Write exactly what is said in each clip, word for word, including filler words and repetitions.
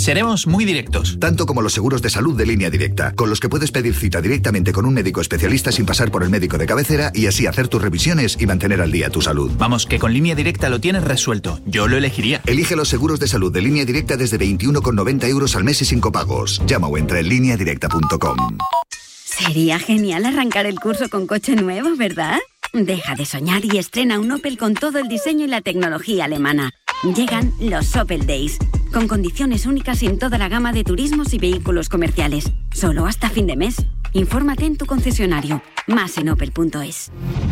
Seremos muy directos. Tanto como los seguros de salud de Línea Directa, con los que puedes pedir cita directamente con un médico especialista sin pasar por el médico de cabecera y así hacer tus revisiones y mantener al día tu salud. Vamos, que con Línea Directa lo tienes resuelto. Yo lo elegiría. Elige los seguros de salud de Línea Directa desde veintiuno con noventa euros al mes y sin copagos. Llama o entra en línea directa punto com. Sería genial arrancar el curso con coche nuevo, ¿verdad? Deja de soñar y estrena un Opel con todo el diseño y la tecnología alemana. Llegan los Opel Days, con condiciones únicas en toda la gama de turismos y vehículos comerciales. Solo hasta fin de mes. Infórmate en tu concesionario. Más en opel punto es.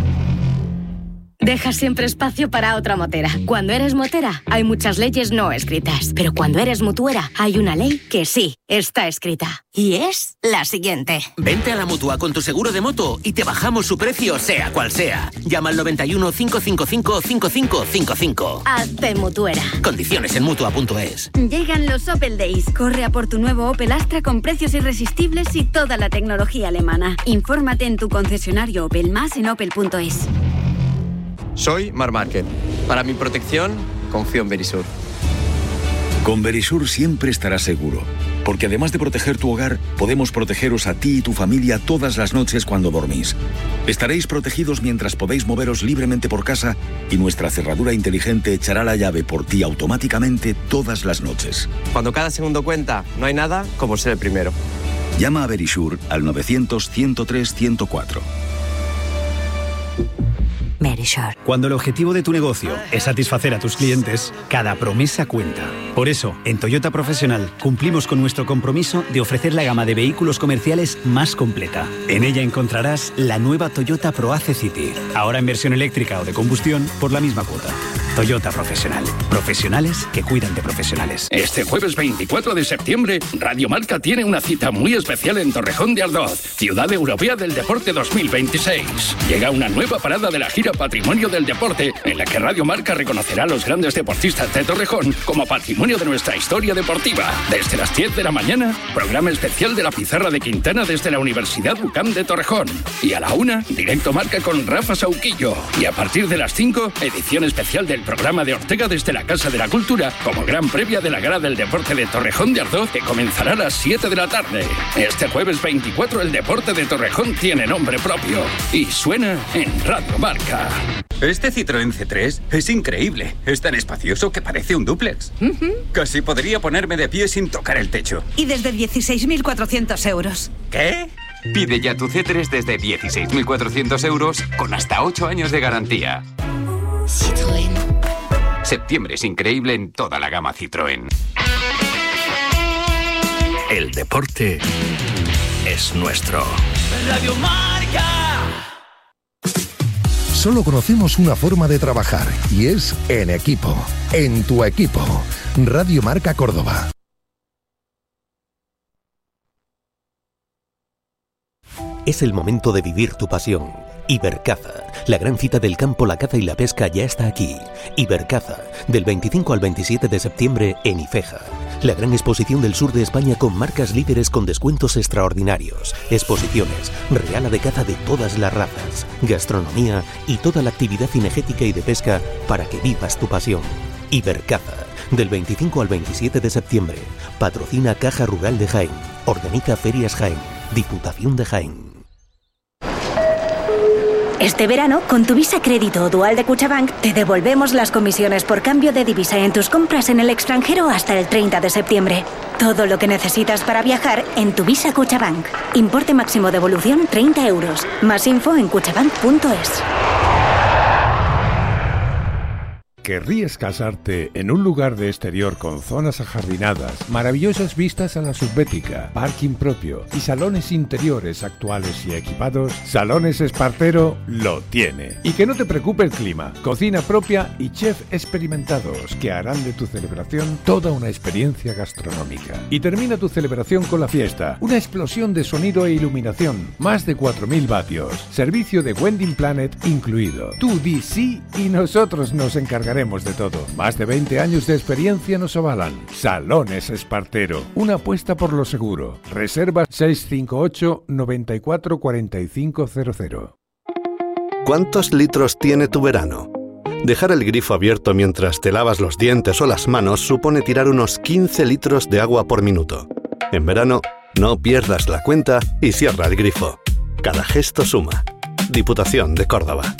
Deja siempre espacio para otra motera. Cuando eres motera, hay muchas leyes no escritas. Pero cuando eres mutuera, hay una ley que sí está escrita. Y es la siguiente. Vente a la Mutua con tu seguro de moto y te bajamos su precio, sea cual sea. Llama al noventa y uno, cinco cinco cinco, cinco cinco cinco cinco. Hazte mutuera. Condiciones en mutua punto es. Llegan los Opel Days. Corre a por tu nuevo Opel Astra con precios irresistibles y toda la tecnología alemana. Infórmate en tu concesionario Opel, más en opel punto es. Soy Marc Márquez. Para mi protección, confío en Verisur. Con Verisur siempre estarás seguro, porque además de proteger tu hogar, podemos protegeros a ti y tu familia todas las noches cuando dormís. Estaréis protegidos mientras podéis moveros libremente por casa y nuestra cerradura inteligente echará la llave por ti automáticamente todas las noches. Cuando cada segundo cuenta, no hay nada como ser el primero. Llama a Verisur al novecientos, ciento tres, ciento cuatro. Verisur. Cuando el objetivo de tu negocio es satisfacer a tus clientes, cada promesa cuenta. Por eso, en Toyota Profesional cumplimos con nuestro compromiso de ofrecer la gama de vehículos comerciales más completa. En ella encontrarás la nueva Toyota ProAce City, ahora en versión eléctrica o de combustión por la misma cuota. Toyota Profesional. Profesionales que cuidan de profesionales. Este jueves veinticuatro de septiembre, Radio Marca tiene una cita muy especial en Torrejón de Ardoz, Ciudad Europea del Deporte dos mil veintiséis. Llega una nueva parada de la gira Patrimonio del Deporte, en la que Radio Marca reconocerá a los grandes deportistas de Torrejón como patrimonio de nuestra historia deportiva. Desde las diez de la mañana, programa especial de la Pizarra de Quintana desde la Universidad U C A M de Torrejón. Y a la una, directo Marca con Rafa Sauquillo. Y a partir de las cinco, edición especial del programa de Ortega desde la Casa de la Cultura, como gran previa de la Gala del Deporte de Torrejón de Ardoz, que comenzará a las siete de la tarde. Este jueves veinticuatro, el deporte de Torrejón tiene nombre propio y suena en Radio Marca. Este Citroën C tres es increíble. Es tan espacioso que parece un dúplex. Uh-huh. Casi podría ponerme de pie sin tocar el techo. Y desde dieciséis mil cuatrocientos euros. ¿Qué? Pide ya tu C tres desde dieciséis mil cuatrocientos euros con hasta ocho años de garantía. Citroën. Septiembre es increíble en toda la gama Citroën. El deporte es nuestro. Radio Marca. Solo conocemos una forma de trabajar y es en equipo, en tu equipo. Radio Marca Córdoba. Es el momento de vivir tu pasión. Ibercaza, la gran cita del campo, la caza y la pesca ya está aquí. Ibercaza, del veinticinco al veintisiete de septiembre en Ifeja. La gran exposición del sur de España con marcas líderes con descuentos extraordinarios. Exposiciones, reala de caza de todas las razas, gastronomía y toda la actividad cinegética y de pesca para que vivas tu pasión. Ibercaza, del veinticinco al veintisiete de septiembre. Patrocina Caja Rural de Jaén. Organiza Ferias Jaén. Diputación de Jaén. Este verano, con tu Visa Crédito o Dual de Cuchabank, te devolvemos las comisiones por cambio de divisa en tus compras en el extranjero hasta el treinta de septiembre. Todo lo que necesitas para viajar en tu Visa Cuchabank. Importe máximo de devolución treinta euros. Más info en cuchabank punto es. ¿Querrías casarte en un lugar de exterior con zonas ajardinadas, maravillosas vistas a la subbética, parking propio y salones interiores actuales y equipados? Salones Espartero lo tiene. Y que no te preocupe el clima, cocina propia y chef experimentados que harán de tu celebración toda una experiencia gastronómica. Y termina tu celebración con la fiesta, una explosión de sonido e iluminación, más de cuatro mil vatios, servicio de Wedding Planet incluido. Tú di sí y nosotros nos encargaremos de todo. Más de veinte años de experiencia nos avalan. Salones Espartero, una apuesta por lo seguro. Reserva seis cinco ocho, noventa y cuatro, cuarenta y cinco cero cero. ¿Cuántos litros tiene tu verano? Dejar el grifo abierto mientras te lavas los dientes o las manos supone tirar unos quince litros de agua por minuto. En verano, no pierdas la cuenta y cierra el grifo. Cada gesto suma. Diputación de Córdoba.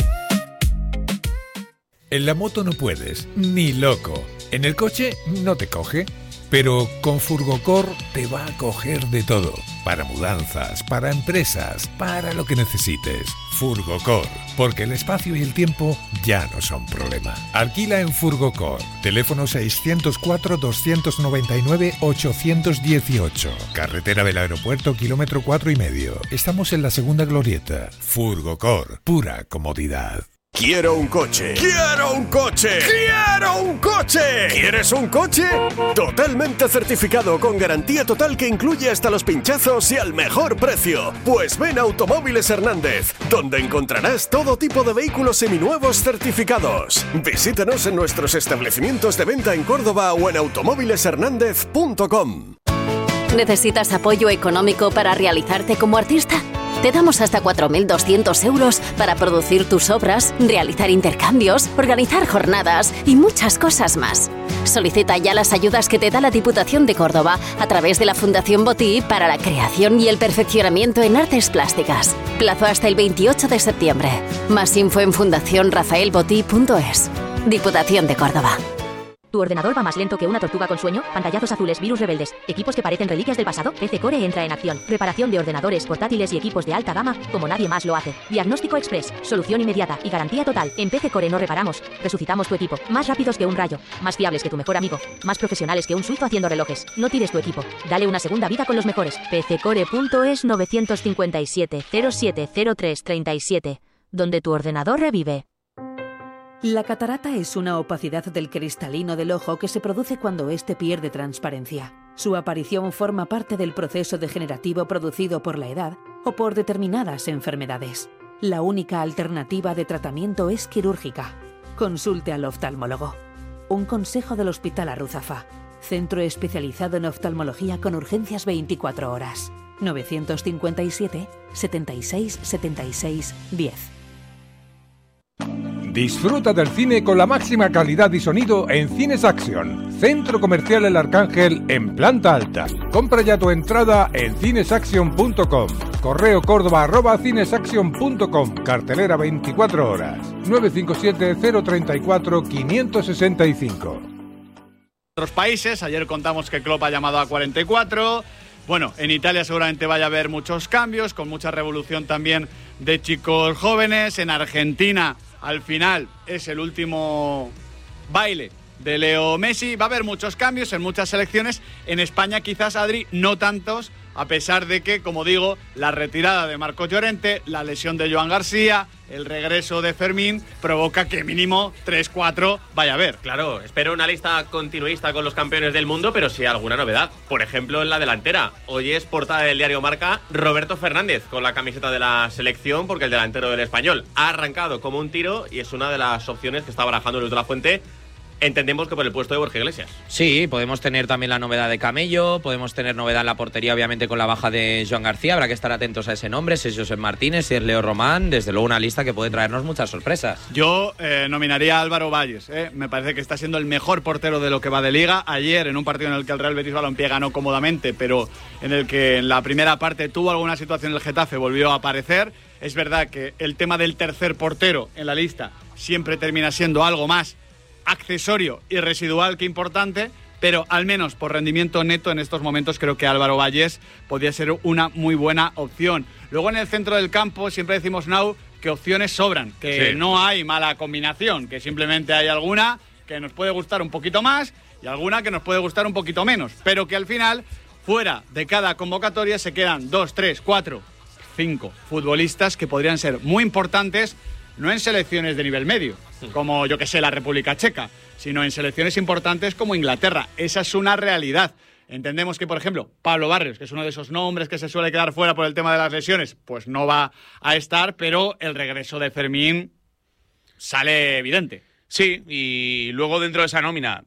En la moto no puedes, ni loco. En el coche no te coge. Pero con Furgocor te va a coger de todo. Para mudanzas, para empresas, para lo que necesites. Furgocor, porque el espacio y el tiempo ya no son problema. Alquila en Furgocor. Teléfono seiscientos cuatro, doscientos noventa y nueve, ochocientos dieciocho. Carretera del Aeropuerto, kilómetro cuatro y medio. Estamos en la segunda glorieta. Furgocor, pura comodidad. Quiero un coche. ¡Quiero un coche! ¡Quiero un coche! ¿Quieres un coche? Totalmente certificado con garantía total que incluye hasta los pinchazos y al mejor precio. Pues ven a Automóviles Hernández, donde encontrarás todo tipo de vehículos seminuevos certificados. Visítanos en nuestros establecimientos de venta en Córdoba o en automóviles hernández punto com. ¿Necesitas apoyo económico para realizarte como artista? Te damos hasta cuatro mil doscientos euros para producir tus obras, realizar intercambios, organizar jornadas y muchas cosas más. Solicita ya las ayudas que te da la Diputación de Córdoba a través de la Fundación Botí para la creación y el perfeccionamiento en artes plásticas. Plazo hasta el veintiocho de septiembre. Más info en fundación rafael botí punto es. Diputación de Córdoba. ¿Tu ordenador va más lento que una tortuga con sueño? Pantallazos azules, virus rebeldes, equipos que parecen reliquias del pasado. P C Core entra en acción. Reparación de ordenadores, portátiles y equipos de alta gama como nadie más lo hace. Diagnóstico express, solución inmediata y garantía total. En P C Core no reparamos, resucitamos tu equipo. Más rápidos que un rayo, más fiables que tu mejor amigo, más profesionales que un suizo haciendo relojes. No tires tu equipo, dale una segunda vida con los mejores. P C core punto es nueve cinco siete, cero siete cero tres tres siete, donde tu ordenador revive. La catarata es una opacidad del cristalino del ojo que se produce cuando éste pierde transparencia. Su aparición forma parte del proceso degenerativo producido por la edad o por determinadas enfermedades. La única alternativa de tratamiento es quirúrgica. Consulte al oftalmólogo. Un consejo del Hospital Arruzafa, centro especializado en oftalmología con urgencias veinticuatro horas. nueve cinco siete, setenta y seis, setenta y seis, diez. Disfruta del cine con la máxima calidad y sonido en Cines Action, Centro Comercial El Arcángel en planta alta. Compra ya tu entrada en cinesaction punto com. Correo córdoba arroba cinesaction punto com. Cartelera veinticuatro horas. nueve cinco siete, cero tres cuatro, cinco seis cinco. Otros países, ayer contamos que Klopp ha llamado a cuarenta y cuatro. Bueno, en Italia seguramente vaya a haber muchos cambios, con mucha revolución también de chicos jóvenes. En Argentina, al final, es el último baile de Leo Messi. Va a haber muchos cambios en muchas selecciones. En España quizás, Adri, no tantos, a pesar de que, como digo, la retirada de Marcos Llorente, la lesión de Joan García, el regreso de Fermín, provoca que mínimo tres cuatro vaya a haber. Claro, espero una lista continuista con los campeones del mundo, pero sí alguna novedad. Por ejemplo, en la delantera. Hoy es portada del diario Marca Roberto Fernández con la camiseta de la selección, porque el delantero del Español ha arrancado como un tiro y es una de las opciones que está barajando Luis de la Fuente. Entendemos que por el puesto de Borja Iglesias. Sí, podemos tener también la novedad de Camello, podemos tener novedad en la portería, obviamente con la baja de Joan García. Habrá que estar atentos a ese nombre, si es Josep Martínez, si es Leo Román. Desde luego una lista que puede traernos muchas sorpresas. Yo eh, nominaría a Álvaro Valles, eh. me parece que está siendo el mejor portero de lo que va de Liga. Ayer, en un partido en el que el Real Betis Balompié ganó cómodamente, pero en el que en la primera parte tuvo alguna situación el Getafe, volvió a aparecer. Es verdad que el tema del tercer portero en la lista siempre termina siendo algo más accesorio y residual que importante, pero al menos por rendimiento neto en estos momentos creo que Álvaro Valles podría ser una muy buena opción. Luego en el centro del campo siempre decimos, Nau, que opciones sobran, que sí, no hay mala combinación, que simplemente hay alguna que nos puede gustar un poquito más y alguna que nos puede gustar un poquito menos, pero que al final, fuera de cada convocatoria, se quedan dos, tres, cuatro, cinco futbolistas que podrían ser muy importantes, no en selecciones de nivel medio, como yo que sé, la República Checa, sino en selecciones importantes como Inglaterra. Esa es una realidad. Entendemos que, por ejemplo, Pablo Barrios, que es uno de esos nombres que se suele quedar fuera por el tema de las lesiones, pues no va a estar, pero el regreso de Fermín sale evidente. Sí, y luego dentro de esa nómina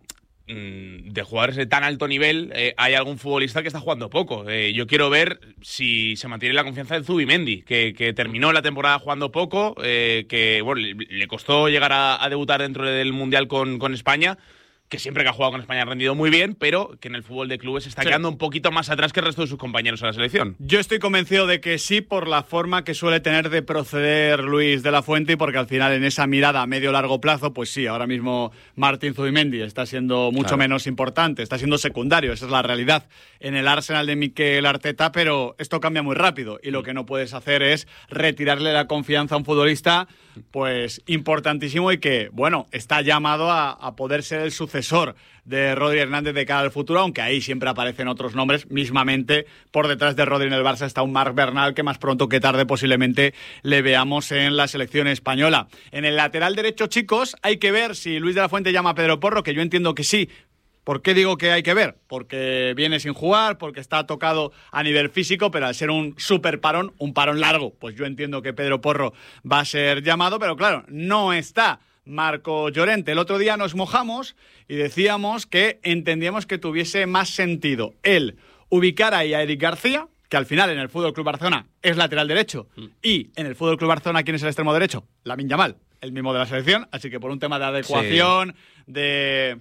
de jugadores de tan alto nivel, eh, hay algún futbolista que está jugando poco. Eh, yo quiero ver si se mantiene la confianza de Zubimendi, que, que terminó la temporada jugando poco, eh, que bueno, le, le costó llegar a, a debutar dentro del Mundial con, con España, que siempre que ha jugado con España ha rendido muy bien, pero que en el fútbol de clubes está sí. quedando un poquito más atrás que el resto de sus compañeros en la selección. Yo estoy convencido de que sí, por la forma que suele tener de proceder Luis de la Fuente, y porque al final en esa mirada a medio largo plazo, pues sí, ahora mismo Martín Zubimendi está siendo mucho claro. menos importante, está siendo secundario, esa es la realidad en el Arsenal de Mikel Arteta, pero esto cambia muy rápido y lo que no puedes hacer es retirarle la confianza a un futbolista pues importantísimo y que, bueno, está llamado a, a poder ser el sucesor de Rodri Hernández de cara al futuro, aunque ahí siempre aparecen otros nombres. Mismamente, por detrás de Rodri en el Barça está un Marc Bernal que más pronto que tarde posiblemente le veamos en la selección española. En el lateral derecho, chicos, hay que ver si Luis de la Fuente llama a Pedro Porro, que yo entiendo que sí. ¿Por qué digo que hay que ver? Porque viene sin jugar, porque está tocado a nivel físico, pero al ser un super parón, un parón largo, pues yo entiendo que Pedro Porro va a ser llamado, pero claro, no está Marco Llorente. El otro día nos mojamos y decíamos que entendíamos que tuviese más sentido el ubicar ahí a Eric García, que al final en el F C Barcelona es lateral derecho, mm. y en el F C Barcelona, ¿quién es el extremo derecho? Lamine Yamal, el mismo de la selección, así que por un tema de adecuación, sí. de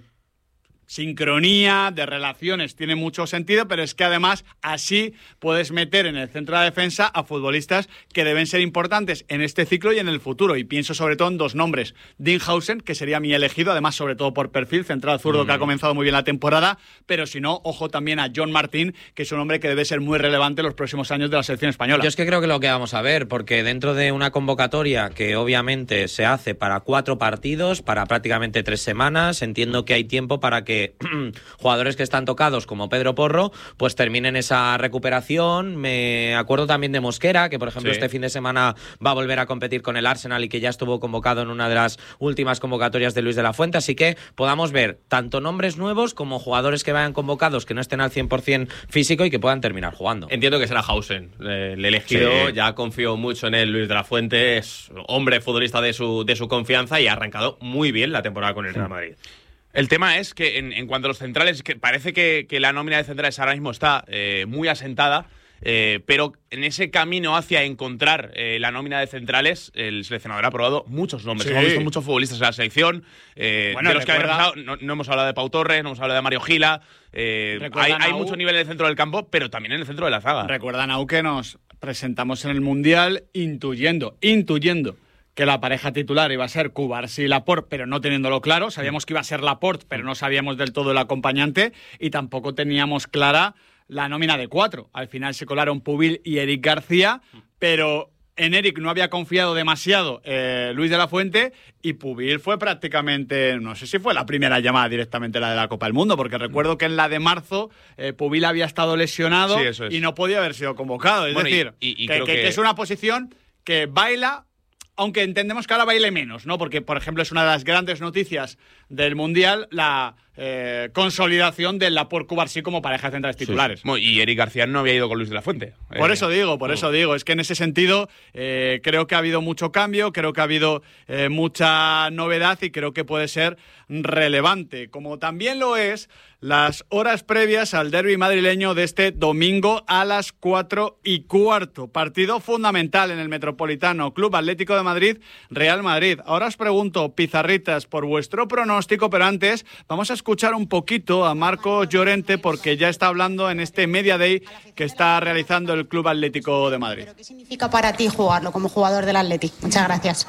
sincronía, de relaciones, tiene mucho sentido, pero es que además así puedes meter en el centro de la defensa a futbolistas que deben ser importantes en este ciclo y en el futuro, y pienso sobre todo en dos nombres: Dinghausen, que sería mi elegido, además sobre todo por perfil, central zurdo mm. que ha comenzado muy bien la temporada, pero si no, ojo también a John Martín, que es un hombre que debe ser muy relevante en los próximos años de la selección española. Yo es que creo que lo que vamos a ver, porque dentro de una convocatoria que obviamente se hace para cuatro partidos, para prácticamente tres semanas, entiendo que hay tiempo para que jugadores que están tocados como Pedro Porro pues terminen esa recuperación. Me acuerdo también de Mosquera, que por ejemplo sí. este fin de semana va a volver a competir con el Arsenal y que ya estuvo convocado en una de las últimas convocatorias de Luis de la Fuente, así que podamos ver tanto nombres nuevos como jugadores que vayan convocados que no estén al cien por ciento físico y que puedan terminar jugando. Entiendo que será Hausen eh, el elegido, sí. ya confío mucho en él. Luis de la Fuente es hombre futbolista de su, de su confianza y ha arrancado muy bien la temporada con el Real Madrid. El tema es que en, en cuanto a los centrales, que parece que, que la nómina de centrales ahora mismo está eh, muy asentada, eh, pero en ese camino hacia encontrar eh, la nómina de centrales, el seleccionador ha probado muchos nombres. Sí. Hemos visto muchos futbolistas en la selección. Eh, bueno, de los que hablado, no, no hemos hablado de Pau Torres, no hemos hablado de Mario Gila. Eh, hay, hay mucho nivel en el centro del campo, pero también en el centro de la zaga. Recuerdan, Nau, que nos presentamos en el Mundial intuyendo, intuyendo que la pareja titular iba a ser Cubarsí y Laporte, pero no teniéndolo claro. Sabíamos que iba a ser Laporte, pero no sabíamos del todo el acompañante, y tampoco teníamos clara la nómina de cuatro. Al final se colaron Pubil y Eric García, pero en Eric no había confiado demasiado eh, Luis de la Fuente, y Pubil fue prácticamente, no sé si fue la primera llamada directamente la de la Copa del Mundo, porque recuerdo que en la de marzo eh, Pubil había estado lesionado sí, eso es. y no podía haber sido convocado. Es bueno, decir, y, y, y que, que, que... que es una posición que baila, aunque entendemos que ahora baile menos, ¿no? Porque, por ejemplo, es una de las grandes noticias del Mundial la eh, consolidación del Laporte Cubarsí como pareja de centrales titulares. Sí, sí. Y Eric García no había ido con Luis de la Fuente. Por eh, eso digo, por no. eso digo. Es que en ese sentido eh, creo que ha habido mucho cambio, creo que ha habido eh, mucha novedad y creo que puede ser relevante. Como también lo es las horas previas al derbi madrileño de este domingo a las cuatro y cuarto. Partido fundamental en el Metropolitano. Club Atlético de Madrid, Real Madrid. Ahora os pregunto, pizarritas, por vuestro pronóstico, pero antes vamos a escuchar un poquito a Marco Llorente, porque ya está hablando en este Media Day que está realizando el Club Atlético de Madrid. ¿Qué significa para ti jugarlo como jugador del Atleti? Muchas gracias.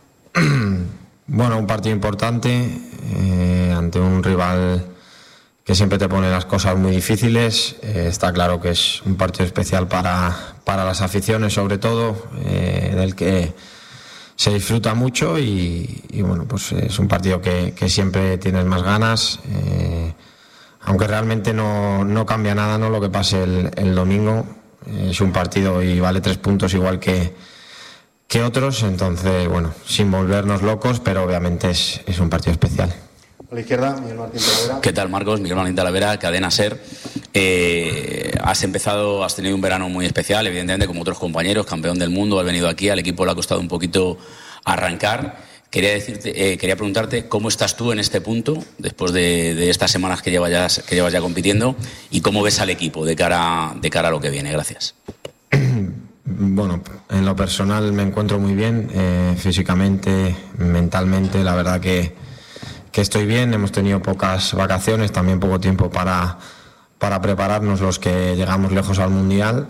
Bueno, un partido importante eh, ante un rival que siempre te pone las cosas muy difíciles. Eh, está claro que es un partido especial para, para las aficiones, sobre todo, eh, del que se disfruta mucho y, y bueno, pues es un partido que, que siempre tienes más ganas, eh, aunque realmente no, no cambia nada, ¿no? Lo que pase el, el domingo. Eh, es un partido y vale tres puntos igual que, que otros, entonces, bueno, sin volvernos locos, pero obviamente es, es un partido especial. A la izquierda, Miguel Martín Talavera. ¿Qué tal, Marcos? Miguel Martín Talavera, Cadena SER. Eh, has empezado, has tenido un verano muy especial, evidentemente, como otros compañeros, campeón del mundo, has venido aquí, al equipo le ha costado un poquito arrancar. Quería decirte, eh, quería preguntarte cómo estás tú en este punto, después de, de estas semanas que llevas, ya, que llevas ya compitiendo, y cómo ves al equipo de cara, de cara a lo que viene. Gracias. Bueno, en lo personal me encuentro muy bien, eh, físicamente, mentalmente, la verdad que, que estoy bien. Hemos tenido pocas vacaciones, también poco tiempo para, para prepararnos los que llegamos lejos al Mundial.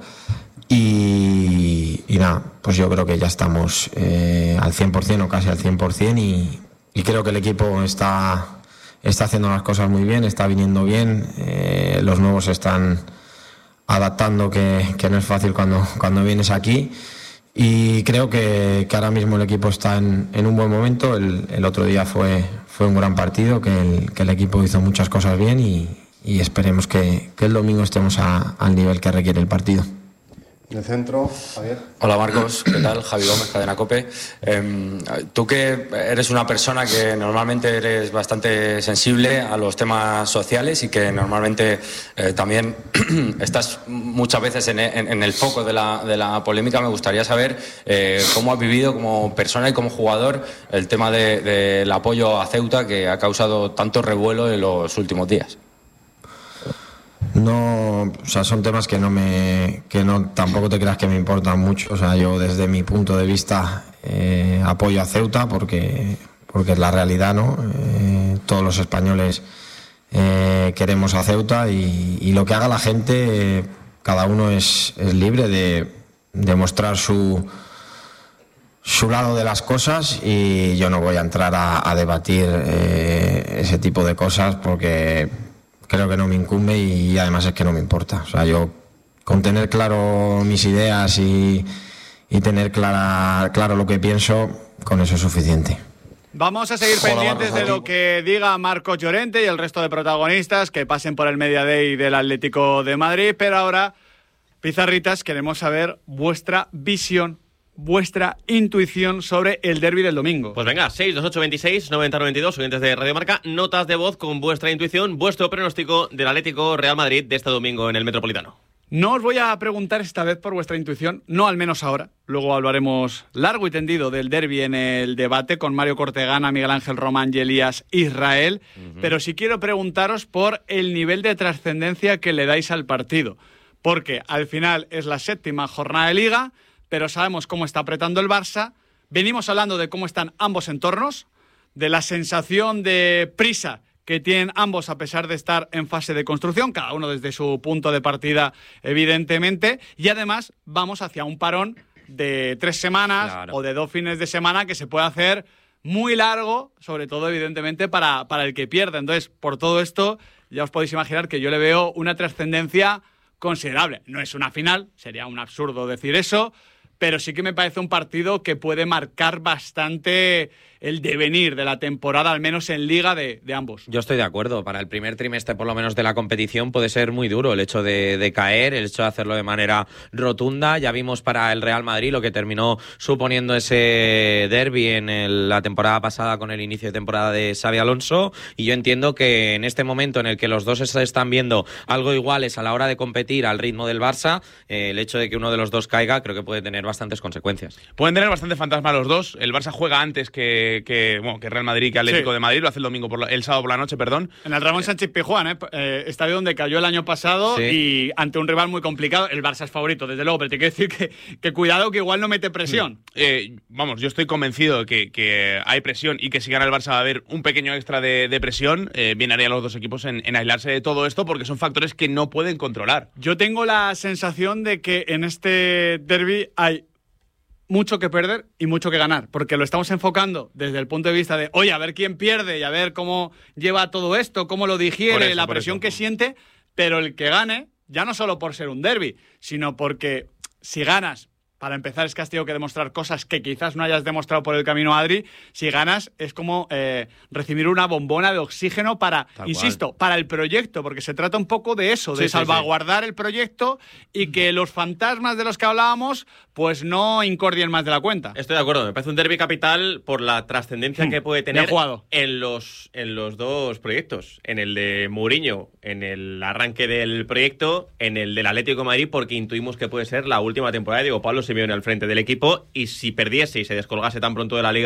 Y, y nada, pues yo creo que ya estamos eh, al cien por ciento o casi al cien por ciento y, y creo que el equipo está, está haciendo las cosas muy bien, está viniendo bien, eh, los nuevos están adaptando, que, que no es fácil cuando, cuando vienes aquí, y creo que, que ahora mismo el equipo está en, en un buen momento. El, el otro día fue, fue un gran partido, que el, que el equipo hizo muchas cosas bien y, y esperemos que, que el domingo estemos a, al nivel que requiere el partido. En el centro, Javier. Hola Marcos, ¿qué tal? Javi Gómez, Cadena COPE. Eh, tú que eres una persona que normalmente eres bastante sensible a los temas sociales y que normalmente eh, también estás muchas veces en, en, en el foco de la, de la polémica, me gustaría saber eh, cómo has vivido como persona y como jugador el tema de, del apoyo a Ceuta, que ha causado tanto revuelo en los últimos días. No, o sea, son temas que no me, que no, tampoco te creas que me importan mucho. O sea, yo desde mi punto de vista eh, apoyo a Ceuta porque, porque es la realidad, ¿no? Eh, todos los españoles eh, queremos a Ceuta y, y lo que haga la gente, eh, cada uno es, es libre de, de mostrar su, su lado de las cosas, y yo no voy a entrar a, a debatir eh, ese tipo de cosas porque creo que no me incumbe y además es que no me importa. O sea, yo con tener claro mis ideas y, y tener clara, claro lo que pienso, con eso es suficiente. Vamos a seguir Hola, pendientes Marcos, de lo que diga Marcos Llorente y el resto de protagonistas que pasen por el Media Day del Atlético de Madrid, pero ahora, Pizarritas, queremos saber vuestra visión, vuestra intuición sobre el derbi del domingo. Pues venga, seis dos ocho veintiséis noventa noventa y dos, oyentes de Radio Marca, notas de voz con vuestra intuición, vuestro pronóstico del Atlético Real Madrid de este domingo en el Metropolitano. No os voy a preguntar esta vez por vuestra intuición, no al menos ahora. Luego hablaremos largo y tendido del derbi en el debate con Mario Cortegana, Miguel Ángel Román y Elías Israel. Uh-huh. Pero sí quiero preguntaros por el nivel de trascendencia que le dais al partido. Porque al final es la séptima jornada de Liga, pero sabemos cómo está apretando el Barça. Venimos hablando de cómo están ambos entornos, de la sensación de prisa que tienen ambos a pesar de estar en fase de construcción, cada uno desde su punto de partida, evidentemente, y además vamos hacia un parón de tres semanas claro. o de dos fines de semana que se puede hacer muy largo, sobre todo, evidentemente, para, para el que pierde. Entonces, por todo esto, ya os podéis imaginar que yo le veo una trascendencia considerable. No es una final, sería un absurdo decir eso, pero sí que me parece un partido que puede marcar bastante el devenir de la temporada, al menos en Liga, de, de ambos. Yo estoy de acuerdo. Para el primer trimestre, por lo menos, de la competición puede ser muy duro el hecho de, de caer, el hecho de hacerlo de manera rotunda. Ya vimos para el Real Madrid lo que terminó suponiendo ese derbi en el, la temporada pasada con el inicio de temporada de Xabi Alonso, y yo entiendo que en este momento en el que los dos se están viendo algo iguales a la hora de competir al ritmo del Barça, eh, el hecho de que uno de los dos caiga creo que puede tener bastantes consecuencias. Pueden tener bastante fantasma los dos. El Barça juega antes que, que, bueno, que Real Madrid, que Atlético sí. de Madrid. Lo hace el domingo por la, el sábado por la noche, perdón. En el Ramón Sánchez Pizjuán, ¿eh? Eh, estadio donde cayó el año pasado sí. y ante un rival muy complicado. El Barça es favorito, desde luego, pero te quiero decir que, que cuidado, que igual no mete presión. Eh, vamos, yo estoy convencido de que, que hay presión y que si gana el Barça va a haber un pequeño extra de, de presión. Eh, bien harían los dos equipos en, en aislarse de todo esto, porque son factores que no pueden controlar. Yo tengo la sensación de que en este derbi hay mucho que perder y mucho que ganar, porque lo estamos enfocando desde el punto de vista de, oye, a ver quién pierde y a ver cómo lleva todo esto, cómo lo digiere, eso, la presión que siente, pero el que gane, ya no solo por ser un derbi, sino porque si ganas, para empezar, es que has tenido que demostrar cosas que quizás no hayas demostrado por el camino, Adri. Si ganas, es como eh, recibir una bombona de oxígeno para, Tal insisto, cual. para el proyecto, porque se trata un poco de eso, de sí, salvaguardar sí, sí. el proyecto y que los fantasmas de los que hablábamos pues no incordien más de la cuenta. Estoy de acuerdo, me parece un derbi capital por la trascendencia mm, que puede tener en los, en los dos proyectos, en el de Mourinho, en el arranque del proyecto, en el del Atlético de Madrid, porque intuimos que puede ser la última temporada de Diego Pablo Simeone al frente del equipo, y si perdiese y se descolgase tan pronto de la Liga,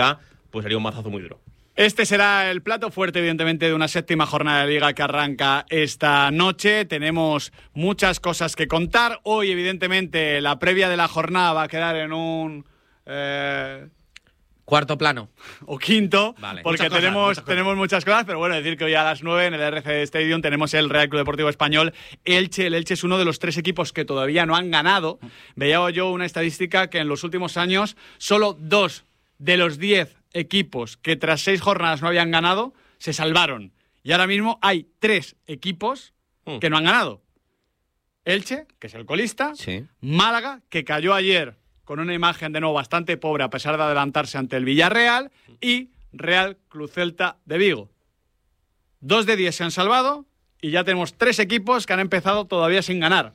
pues sería un mazazo muy duro. Este será el plato fuerte, evidentemente, de una séptima jornada de Liga que arranca esta noche. Tenemos muchas cosas que contar. Hoy, evidentemente, la previa de la jornada va a quedar en un... Eh... Cuarto plano. O quinto, vale. porque muchas tenemos, cosas, muchas tenemos muchas cosas, pero bueno, decir que hoy a las nueve en el R C Stadium tenemos el Real Club Deportivo Español Elche. El Elche es uno de los tres equipos que todavía no han ganado. Veía yo una estadística que en los últimos años solo dos de los diez equipos que tras seis jornadas no habían ganado se salvaron. Y ahora mismo hay tres equipos mm. que no han ganado. Elche, que es el colista, sí. Málaga, que cayó ayer con una imagen de nuevo bastante pobre a pesar de adelantarse ante el Villarreal, y Real Club Celta de Vigo. Dos de diez se han salvado y ya tenemos tres equipos que han empezado todavía sin ganar.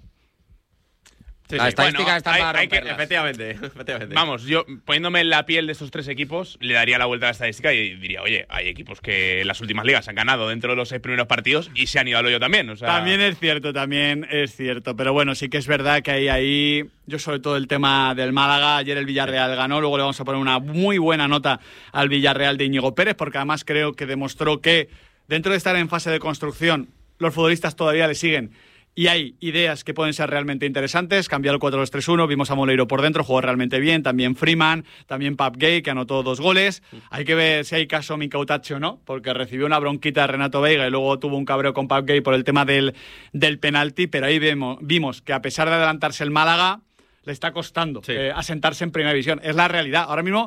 Sí, la sí. estadística bueno, está hay, para hay que, efectivamente, efectivamente. Vamos, yo poniéndome en la piel de estos tres equipos, le daría la vuelta a la estadística y diría, oye, hay equipos que en las últimas ligas han ganado dentro de los seis primeros partidos y se han ido al hoyo también. O sea... También es cierto, también es cierto. Pero bueno, sí que es verdad que hay ahí, yo sobre todo el tema del Málaga, ayer el Villarreal ganó, luego le vamos a poner una muy buena nota al Villarreal de Íñigo Pérez, porque además creo que demostró que dentro de estar en fase de construcción, los futbolistas todavía le siguen. Y hay ideas que pueden ser realmente interesantes. Cambió el cuatro dos tres uno, vimos a Moleiro por dentro, jugó realmente bien. También Freeman, también Pap Gay, que anotó dos goles. Hay que ver si hay caso Micautachi o no, porque recibió una bronquita de Renato Veiga y luego tuvo un cabreo con Pap Gay por el tema del, del penalti. Pero ahí vemos, vimos que a pesar de adelantarse el Málaga, le está costando sí. eh, asentarse en primera división. Es la realidad. Ahora mismo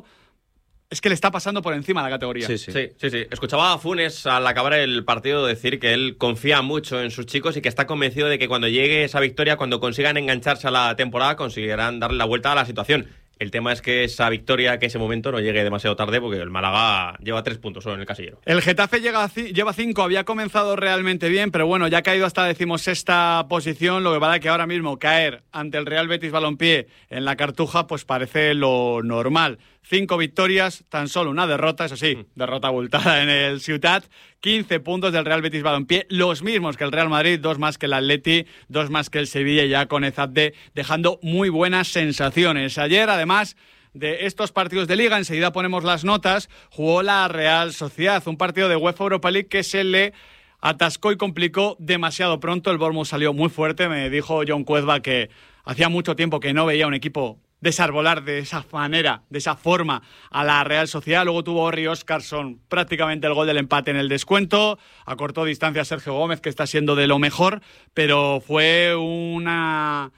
es que le está pasando por encima la categoría. Sí, sí, sí, sí, sí. Escuchaba a Funes al acabar el partido decir que él confía mucho en sus chicos y que está convencido de que cuando llegue esa victoria, cuando consigan engancharse a la temporada, conseguirán darle la vuelta a la situación. El tema es que esa victoria, que ese momento no llegue demasiado tarde, porque el Málaga lleva tres puntos solo en el casillero. El Getafe llega, lleva cinco, había comenzado realmente bien, pero bueno, ya ha caído hasta decimosexta posición, lo que vale que ahora mismo caer ante el Real Betis Balompié en la Cartuja, pues parece lo normal. Cinco victorias, tan solo una derrota, eso sí, derrota abultada en el Ciutat. quince puntos del Real Betis Balompié, los mismos que el Real Madrid, dos más que el Atleti, dos más que el Sevilla, ya con Ezatde dejando muy buenas sensaciones. Ayer, además de estos partidos de Liga, enseguida ponemos las notas, jugó la Real Sociedad, un partido de UEFA Europa League que se le atascó y complicó demasiado pronto. El Bournemouth salió muy fuerte, me dijo John Cuezba que hacía mucho tiempo que no veía un equipo desarbolar de esa manera, de esa forma a la Real Sociedad. Luego tuvo Orri Óscarsson prácticamente el gol del empate en el descuento, acortó distancia a Sergio Gómez, que está siendo de lo mejor, pero fue una...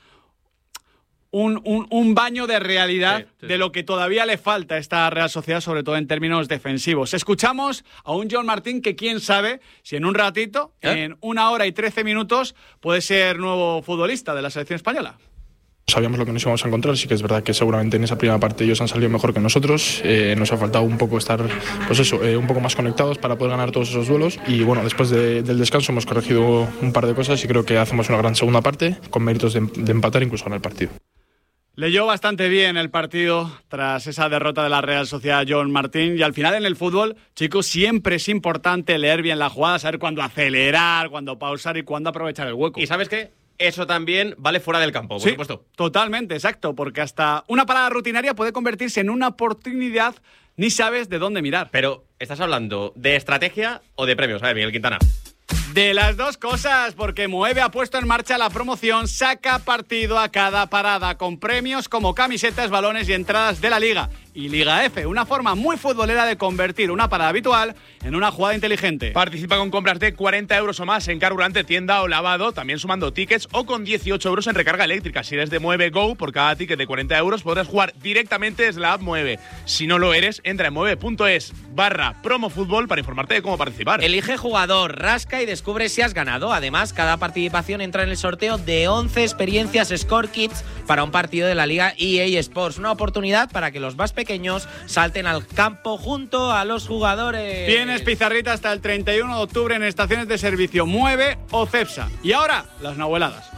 Un, un, un baño de realidad sí, sí, de lo que todavía le falta a esta Real Sociedad, sobre todo en términos defensivos. Escuchamos a un John Martín que quién sabe si en un ratito, ¿Eh? en una hora y trece minutos, puede ser nuevo futbolista de la selección española. Sabíamos lo que nos íbamos a encontrar, sí que es verdad que seguramente en esa primera parte ellos han salido mejor que nosotros, eh, nos ha faltado un poco estar, pues eso, eh, un poco más conectados para poder ganar todos esos duelos y bueno, después de, del descanso hemos corregido un par de cosas y creo que hacemos una gran segunda parte con méritos de, de empatar incluso ganar el partido. Leyó bastante bien el partido tras esa derrota de la Real Sociedad John Martín y al final en el fútbol, chicos, siempre es importante leer bien la jugada, saber cuándo acelerar, cuándo pausar y cuándo aprovechar el hueco. ¿Y sabes qué? Eso también vale fuera del campo, por sí, supuesto. Totalmente, exacto, porque hasta una parada rutinaria puede convertirse en una oportunidad, ni sabes de dónde mirar. Pero, ¿estás hablando de estrategia o de premios? A ver, Miguel Quintana. De las dos cosas, porque Moeve ha puesto en marcha la promoción Saca partido a cada parada, con premios como camisetas, balones y entradas de la Liga. Y Liga F, una forma muy futbolera de convertir una parada habitual en una jugada inteligente. Participa con compras de cuarenta euros o más en carburante, tienda o lavado, también sumando tickets, o con dieciocho euros en recarga eléctrica. Si eres de Mueve Go, por cada ticket de cuarenta euros podrás jugar directamente desde la app Mueve. Si no lo eres, entra en mueve.es barra promofutbol para informarte de cómo participar. Elige jugador, rasca y descubre si has ganado. Además, cada participación entra en el sorteo de once experiencias Score Kits para un partido de la Liga E A Sports. Una oportunidad para que los más pequeños salten al campo junto a los jugadores. Tienes pizarrita hasta el treinta y uno de octubre en estaciones de servicio Mueve o Cepsa. Y ahora, las nahueladas.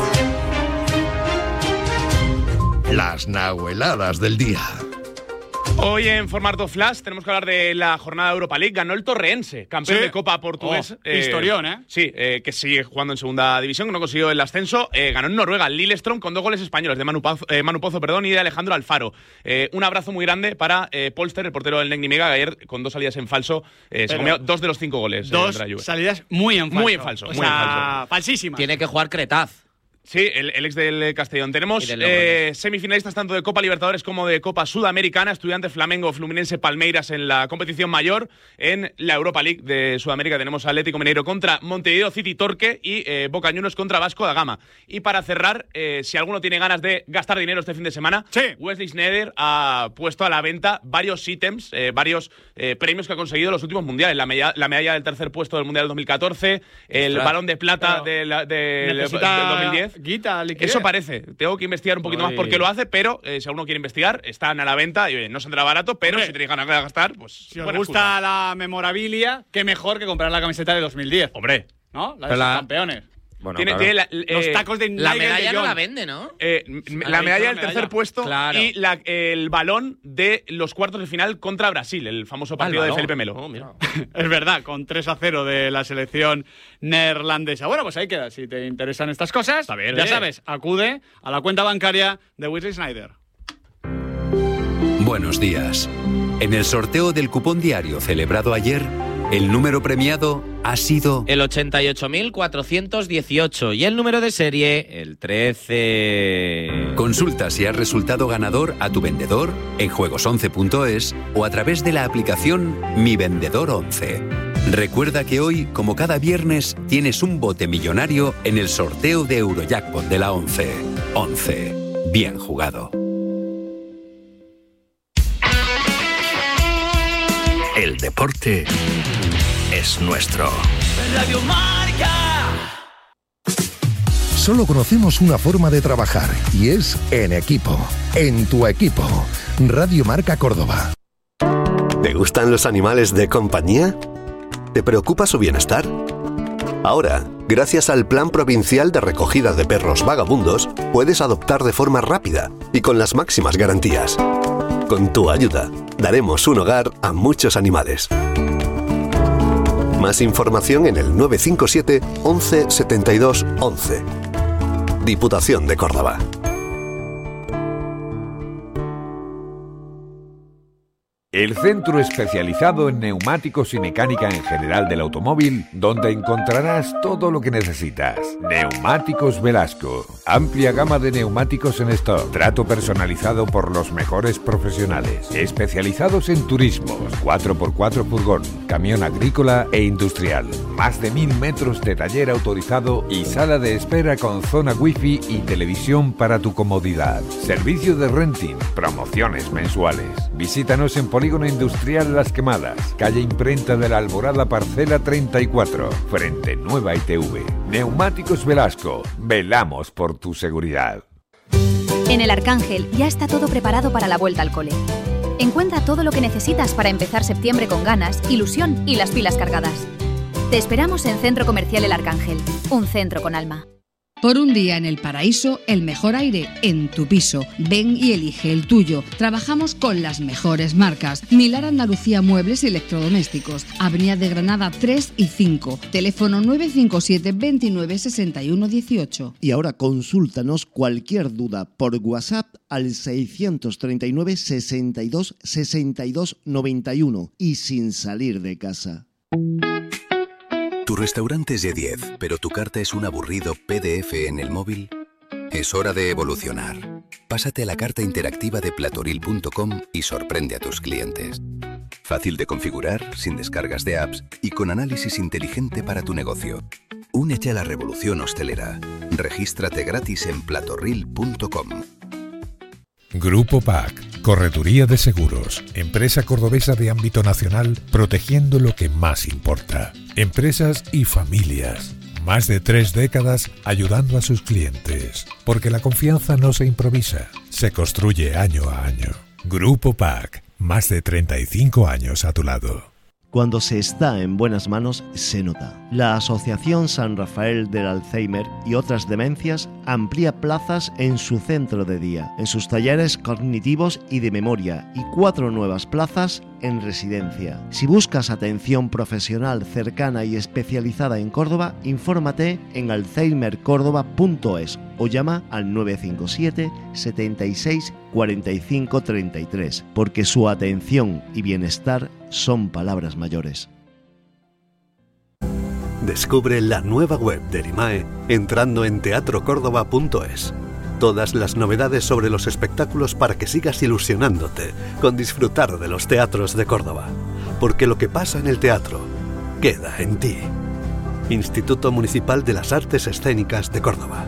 Las nahueladas del día. Hoy en formato flash tenemos que hablar de la jornada de Europa League. Ganó el Torreense, campeón ¿Sí? de Copa portugués. Oh, historión, ¿eh? Sí, eh, que sigue jugando en segunda división, que no consiguió el ascenso. Eh, ganó en Noruega, Lillestrøm, con dos goles españoles de Manu Pozo, eh, Manu Pozo perdón, y de Alejandro Alfaro. Eh, un abrazo muy grande para eh, Polster, el portero del Negni Mega, que ayer con dos salidas en falso eh, se comió dos de los cinco goles. Dos eh, de la Juve. salidas muy en falso. Muy en falso, o muy sea, en falso. falsísimas. Tiene que jugar Cretaz. Sí, el, el ex del Castellón. Tenemos del eh, semifinalistas tanto de Copa Libertadores como de Copa Sudamericana. Estudiantes, Flamengo, Fluminense, Palmeiras en la competición mayor. En la Europa League de Sudamérica tenemos Atlético Mineiro contra Montevideo City Torque y eh, Boca Juniors contra Vasco da Gama. Y para cerrar, eh, si alguno tiene ganas de gastar dinero este fin de semana, sí. Wesley Sneijder ha puesto a la venta varios ítems, eh, varios eh, premios que ha conseguido en los últimos mundiales. La, medalla, la medalla del tercer puesto del Mundial del dos mil catorce, el Ostras. balón de plata Pero de la, de, del necesita dos mil diez. Guita, liquidez. Eso parece. Tengo que investigar un poquito Ay. más por qué lo hace, pero eh, si alguno quiere investigar, están a la venta y oye, no saldrá barato, pero Hombre, si tenéis ganas de gastar, pues Si os buena gusta excusa. la memorabilia, qué mejor que comprar la camiseta de dos mil diez. Hombre. ¿No? La de Pero los la- campeones. Bueno, Tiene, claro. tiene la, Los eh, tacos de La Nigel medalla de no Jong. la vende, ¿no? eh, m- Ah, la ha medalla dicho del la tercer medalla. puesto Claro. y la- el balón de los cuartos de final contra Brasil, el famoso partido de balón. Felipe Melo. Oh, mira. Es verdad, con tres a cero de la selección neerlandesa. Bueno, pues ahí queda. Si te interesan estas cosas, bien, ya eh. sabes, acude a la cuenta bancaria de Wesley Sneijder. Buenos días. En el sorteo del cupón diario celebrado ayer, el número premiado ha sido El ochenta y ocho mil cuatrocientos dieciocho y el número de serie, el trece. Consulta si has resultado ganador a tu vendedor en juegos once punto es o a través de la aplicación Mi Vendedor once. Recuerda que hoy, como cada viernes, tienes un bote millonario en el sorteo de Eurojackpot de la once. once. Bien jugado. El deporte es nuestro. Radio Marca. Solo conocemos una forma de trabajar y es en equipo. En tu equipo. Radio Marca Córdoba. ¿Te gustan los animales de compañía? ¿Te preocupa su bienestar? Ahora, gracias al Plan Provincial de Recogida de Perros Vagabundos, puedes adoptar de forma rápida y con las máximas garantías. Con tu ayuda, daremos un hogar a muchos animales. Más información en el nueve cinco siete once setenta y dos once. Diputación de Córdoba. El centro especializado en neumáticos y mecánica en general del automóvil, donde encontrarás todo lo que necesitas. Neumáticos Velasco. Amplia gama de neumáticos en stock. Trato personalizado por los mejores profesionales. Especializados en turismos, cuatro por cuatro furgón, camión agrícola e industrial. Más de mil metros de taller autorizado y sala de espera con zona wifi y televisión para tu comodidad. Servicio de renting, promociones mensuales. Visítanos en Polígono Industrial Las Quemadas, calle Imprenta de la Alborada, parcela treinta y cuatro, frente Nueva I T V. Neumáticos Velasco, velamos por tu seguridad. En el Arcángel ya está todo preparado para la vuelta al cole. Encuentra todo lo que necesitas para empezar septiembre con ganas, ilusión y las pilas cargadas. Te esperamos en Centro Comercial El Arcángel, un centro con alma. Por un día en el paraíso, el mejor aire en tu piso. Ven y elige el tuyo. Trabajamos con las mejores marcas. Milar Andalucía Muebles y Electrodomésticos. Avenida de Granada tres y cinco. Teléfono nueve cinco siete veintinueve sesenta y uno dieciocho. Y ahora consúltanos cualquier duda por WhatsApp al seiscientos treinta y nueve sesenta y dos sesenta y dos noventa y uno y sin salir de casa. Tu restaurante es de diez, pero tu carta es un aburrido P D F en el móvil. Es hora de evolucionar. Pásate a la carta interactiva de platoril punto com y sorprende a tus clientes. Fácil de configurar, sin descargas de apps y con análisis inteligente para tu negocio. Únete a la revolución hostelera. Regístrate gratis en platoril punto com. Grupo P A C, Correduría de Seguros, empresa cordobesa de ámbito nacional, protegiendo lo que más importa. Empresas y familias. Más de tres décadas ayudando a sus clientes. Porque la confianza no se improvisa, se construye año a año. Grupo P A C, más de treinta y cinco años a tu lado. Cuando se está en buenas manos, se nota. La Asociación San Rafael del Alzheimer y otras demencias amplía plazas en su centro de día, en sus talleres cognitivos y de memoria, y cuatro nuevas plazas en residencia. Si buscas atención profesional cercana y especializada en Córdoba, infórmate en alzheimer córdoba punto es o llama al nueve cinco siete, setenta y seis, cuarenta y cinco, treinta y tres, porque su atención y bienestar son palabras mayores. Descubre la nueva web del I M A E entrando en teatro córdoba punto es. Todas las novedades sobre los espectáculos para que sigas ilusionándote con disfrutar de los teatros de Córdoba. Porque lo que pasa en el teatro queda en ti. Instituto Municipal de las Artes Escénicas de Córdoba.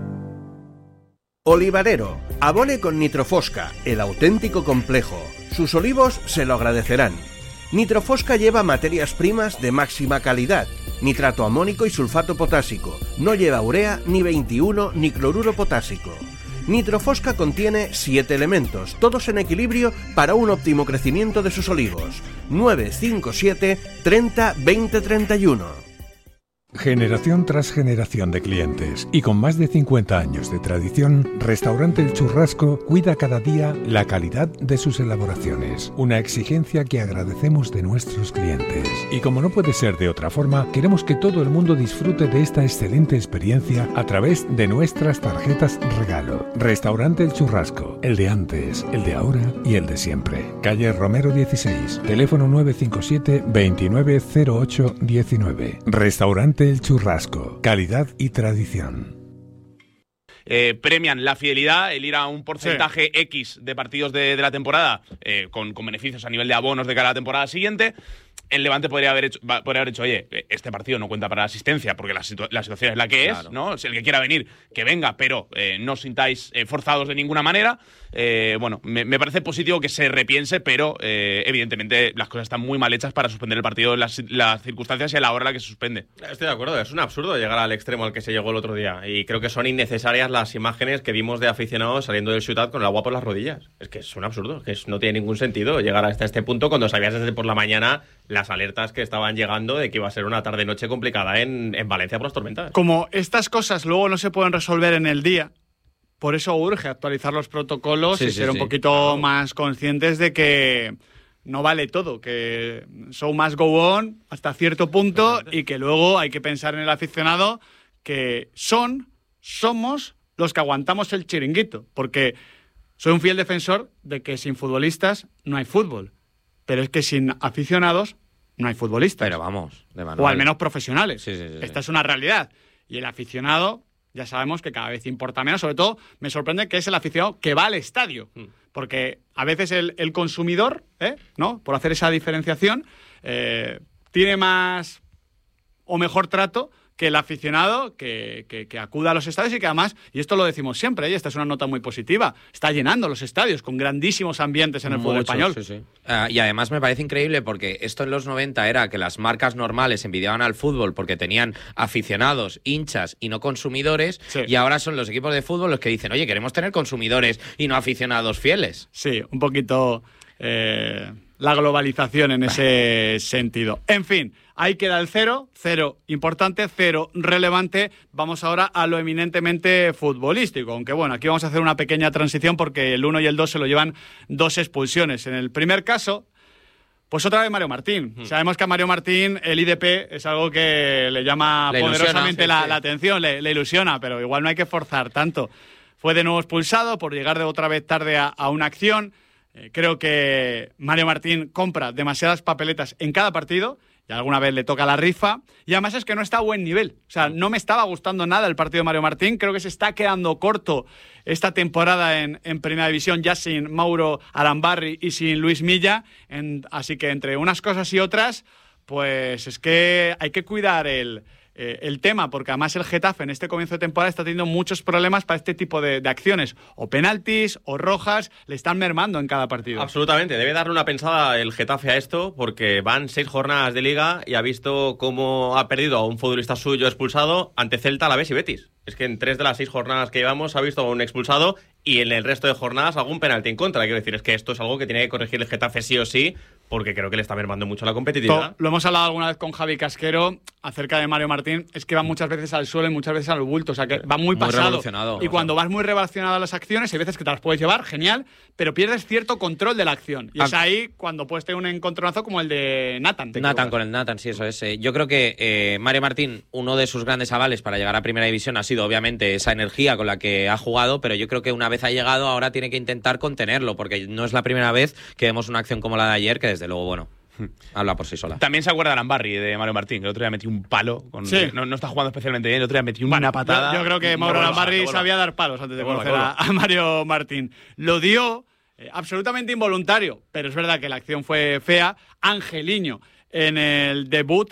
Olivarero, abone con Nitrofosca, el auténtico complejo. Sus olivos se lo agradecerán. Nitrofosca lleva materias primas de máxima calidad, nitrato amónico y sulfato potásico. No lleva urea, ni veintiuno, ni cloruro potásico. Nitrofosca contiene siete elementos, todos en equilibrio para un óptimo crecimiento de sus olivos. nueve cinco siete, treinta, veinte, treinta y uno. Generación tras generación de clientes y con más de cincuenta años de tradición, Restaurante El Churrasco cuida cada día la calidad de sus elaboraciones, una exigencia que agradecemos de nuestros clientes. Y como no puede ser de otra forma, queremos que todo el mundo disfrute de esta excelente experiencia a través de nuestras tarjetas regalo. Restaurante El Churrasco, el de antes, el de ahora y el de siempre. Calle Romero dieciséis, teléfono nueve cinco siete, veintinueve cero ocho diecinueve. Restaurante El Churrasco, calidad y tradición. Eh, premian la fidelidad, el ir a un porcentaje sí. X de partidos de, de la temporada eh, con, con beneficios a nivel de abonos de cara a la temporada siguiente. El Levante podría haber hecho, podría haber hecho, oye, este partido no cuenta para la asistencia porque la, situ- la situación es la que claro. es, ¿no? Si el que quiera venir, que venga, pero eh, no os sintáis eh, forzados de ninguna manera. Eh, bueno, me, me parece positivo que se repiense, pero eh, evidentemente las cosas están muy mal hechas para suspender el partido en las, las circunstancias y a la hora en la que se suspende. Estoy de acuerdo, es un absurdo llegar al extremo al que se llegó el otro día y creo que son innecesarias las imágenes que vimos de aficionados saliendo del Ciutat con el agua por las rodillas. Es que es un absurdo, que es, no tiene ningún sentido llegar hasta este punto cuando sabías desde por la mañana las alertas que estaban llegando de que iba a ser una tarde-noche complicada en, en Valencia por las tormentas. Como estas cosas luego no se pueden resolver en el día, por eso urge actualizar los protocolos sí, y sí, ser sí. un poquito claro. más conscientes de que no vale todo, que show must go on hasta cierto punto y que luego hay que pensar en el aficionado que son, somos los que aguantamos el chiringuito, porque soy un fiel defensor de que sin futbolistas no hay fútbol, pero es que sin aficionados no hay futbolistas. Pero vamos, de manual. O al menos profesionales. Sí, sí, sí, Esta sí. es una realidad. Y el aficionado, ya sabemos que cada vez importa menos. Sobre todo, me sorprende que es el aficionado que va al estadio. Mm. Porque a veces el, el consumidor, ¿eh? ¿no? Por hacer esa diferenciación, eh, tiene más o mejor trato que el aficionado que, que, que acuda a los estadios y que además, y esto lo decimos siempre, y esta es una nota muy positiva, está llenando los estadios con grandísimos ambientes en el Mucho, fútbol español. Sí, sí. Uh, y además me parece increíble porque esto en los noventa era que las marcas normales envidiaban al fútbol porque tenían aficionados, hinchas y no consumidores, sí. y ahora son los equipos de fútbol los que dicen, oye, queremos tener consumidores y no aficionados fieles. Sí, un poquito eh, la globalización en ese sentido. En fin, ahí queda el cero, cero importante, cero relevante. Vamos ahora a lo eminentemente futbolístico, aunque bueno, aquí vamos a hacer una pequeña transición porque el uno y el dos se lo llevan dos expulsiones. En el primer caso, pues otra vez Mario Martín. Mm. Sabemos que a Mario Martín el I D P es algo que le llama le poderosamente ilusiona, sí, la, sí. la atención, le, le ilusiona, pero igual no hay que forzar tanto. Fue de nuevo expulsado por llegar de otra vez tarde a, a una acción. Eh, creo que Mario Martín compra demasiadas papeletas en cada partido y alguna vez le toca la rifa. Y además es que no está a buen nivel. O sea, no me estaba gustando nada el partido de Mario Martín. Creo que se está quedando corto esta temporada en, en Primera División, ya sin Mauro Arambarri y sin Luis Milla. En, así que entre unas cosas y otras, pues es que hay que cuidar el... Eh, el tema, porque además el Getafe en este comienzo de temporada está teniendo muchos problemas para este tipo de, de acciones, o penaltis o rojas, le están mermando en cada partido. Absolutamente, debe darle una pensada el Getafe a esto, porque van seis jornadas de Liga y ha visto cómo ha perdido a un futbolista suyo expulsado ante Celta, Alavés y Betis. Es que en tres de las seis jornadas que llevamos ha visto a un expulsado y en el resto de jornadas algún penalti en contra. Quiero decir, es que esto es algo que tiene que corregir el Getafe sí o sí, porque creo que le está mermando mucho la competitividad. Lo hemos hablado alguna vez con Javi Casquero acerca de Mario Martín, es que va muchas veces al suelo y muchas veces al bulto, o sea que va muy, Muy pasado. revolucionado. Y cuando vas muy revolucionado a las acciones, hay veces que te las puedes llevar, genial, pero pierdes cierto control de la acción. Y Ah. es ahí cuando puedes tener un encontronazo como el de Nathan. te Nathan equivocas. con el Nathan, sí, eso es. Eh, Yo creo que eh, Mario Martín, uno de sus grandes avales para llegar a Primera División ha sido obviamente esa energía con la que ha jugado, pero yo creo que una vez ha llegado ahora tiene que intentar contenerlo, porque no es la primera vez que vemos una acción como la de ayer, que desde luego, bueno, habla por sí sola. También se acuerda de Arambarri, de Mario Martín, que el otro día metió un palo. Con, Sí. no, no está jugando especialmente bien, el otro día metió Bueno, una patada. Yo, yo creo que Mauro Arambarri sabía dar palos antes de Que vuelva, conocer que a, vuelva. a Mario Martín. Lo dio eh, absolutamente involuntario, pero es verdad que la acción fue fea. Angeliño en el debut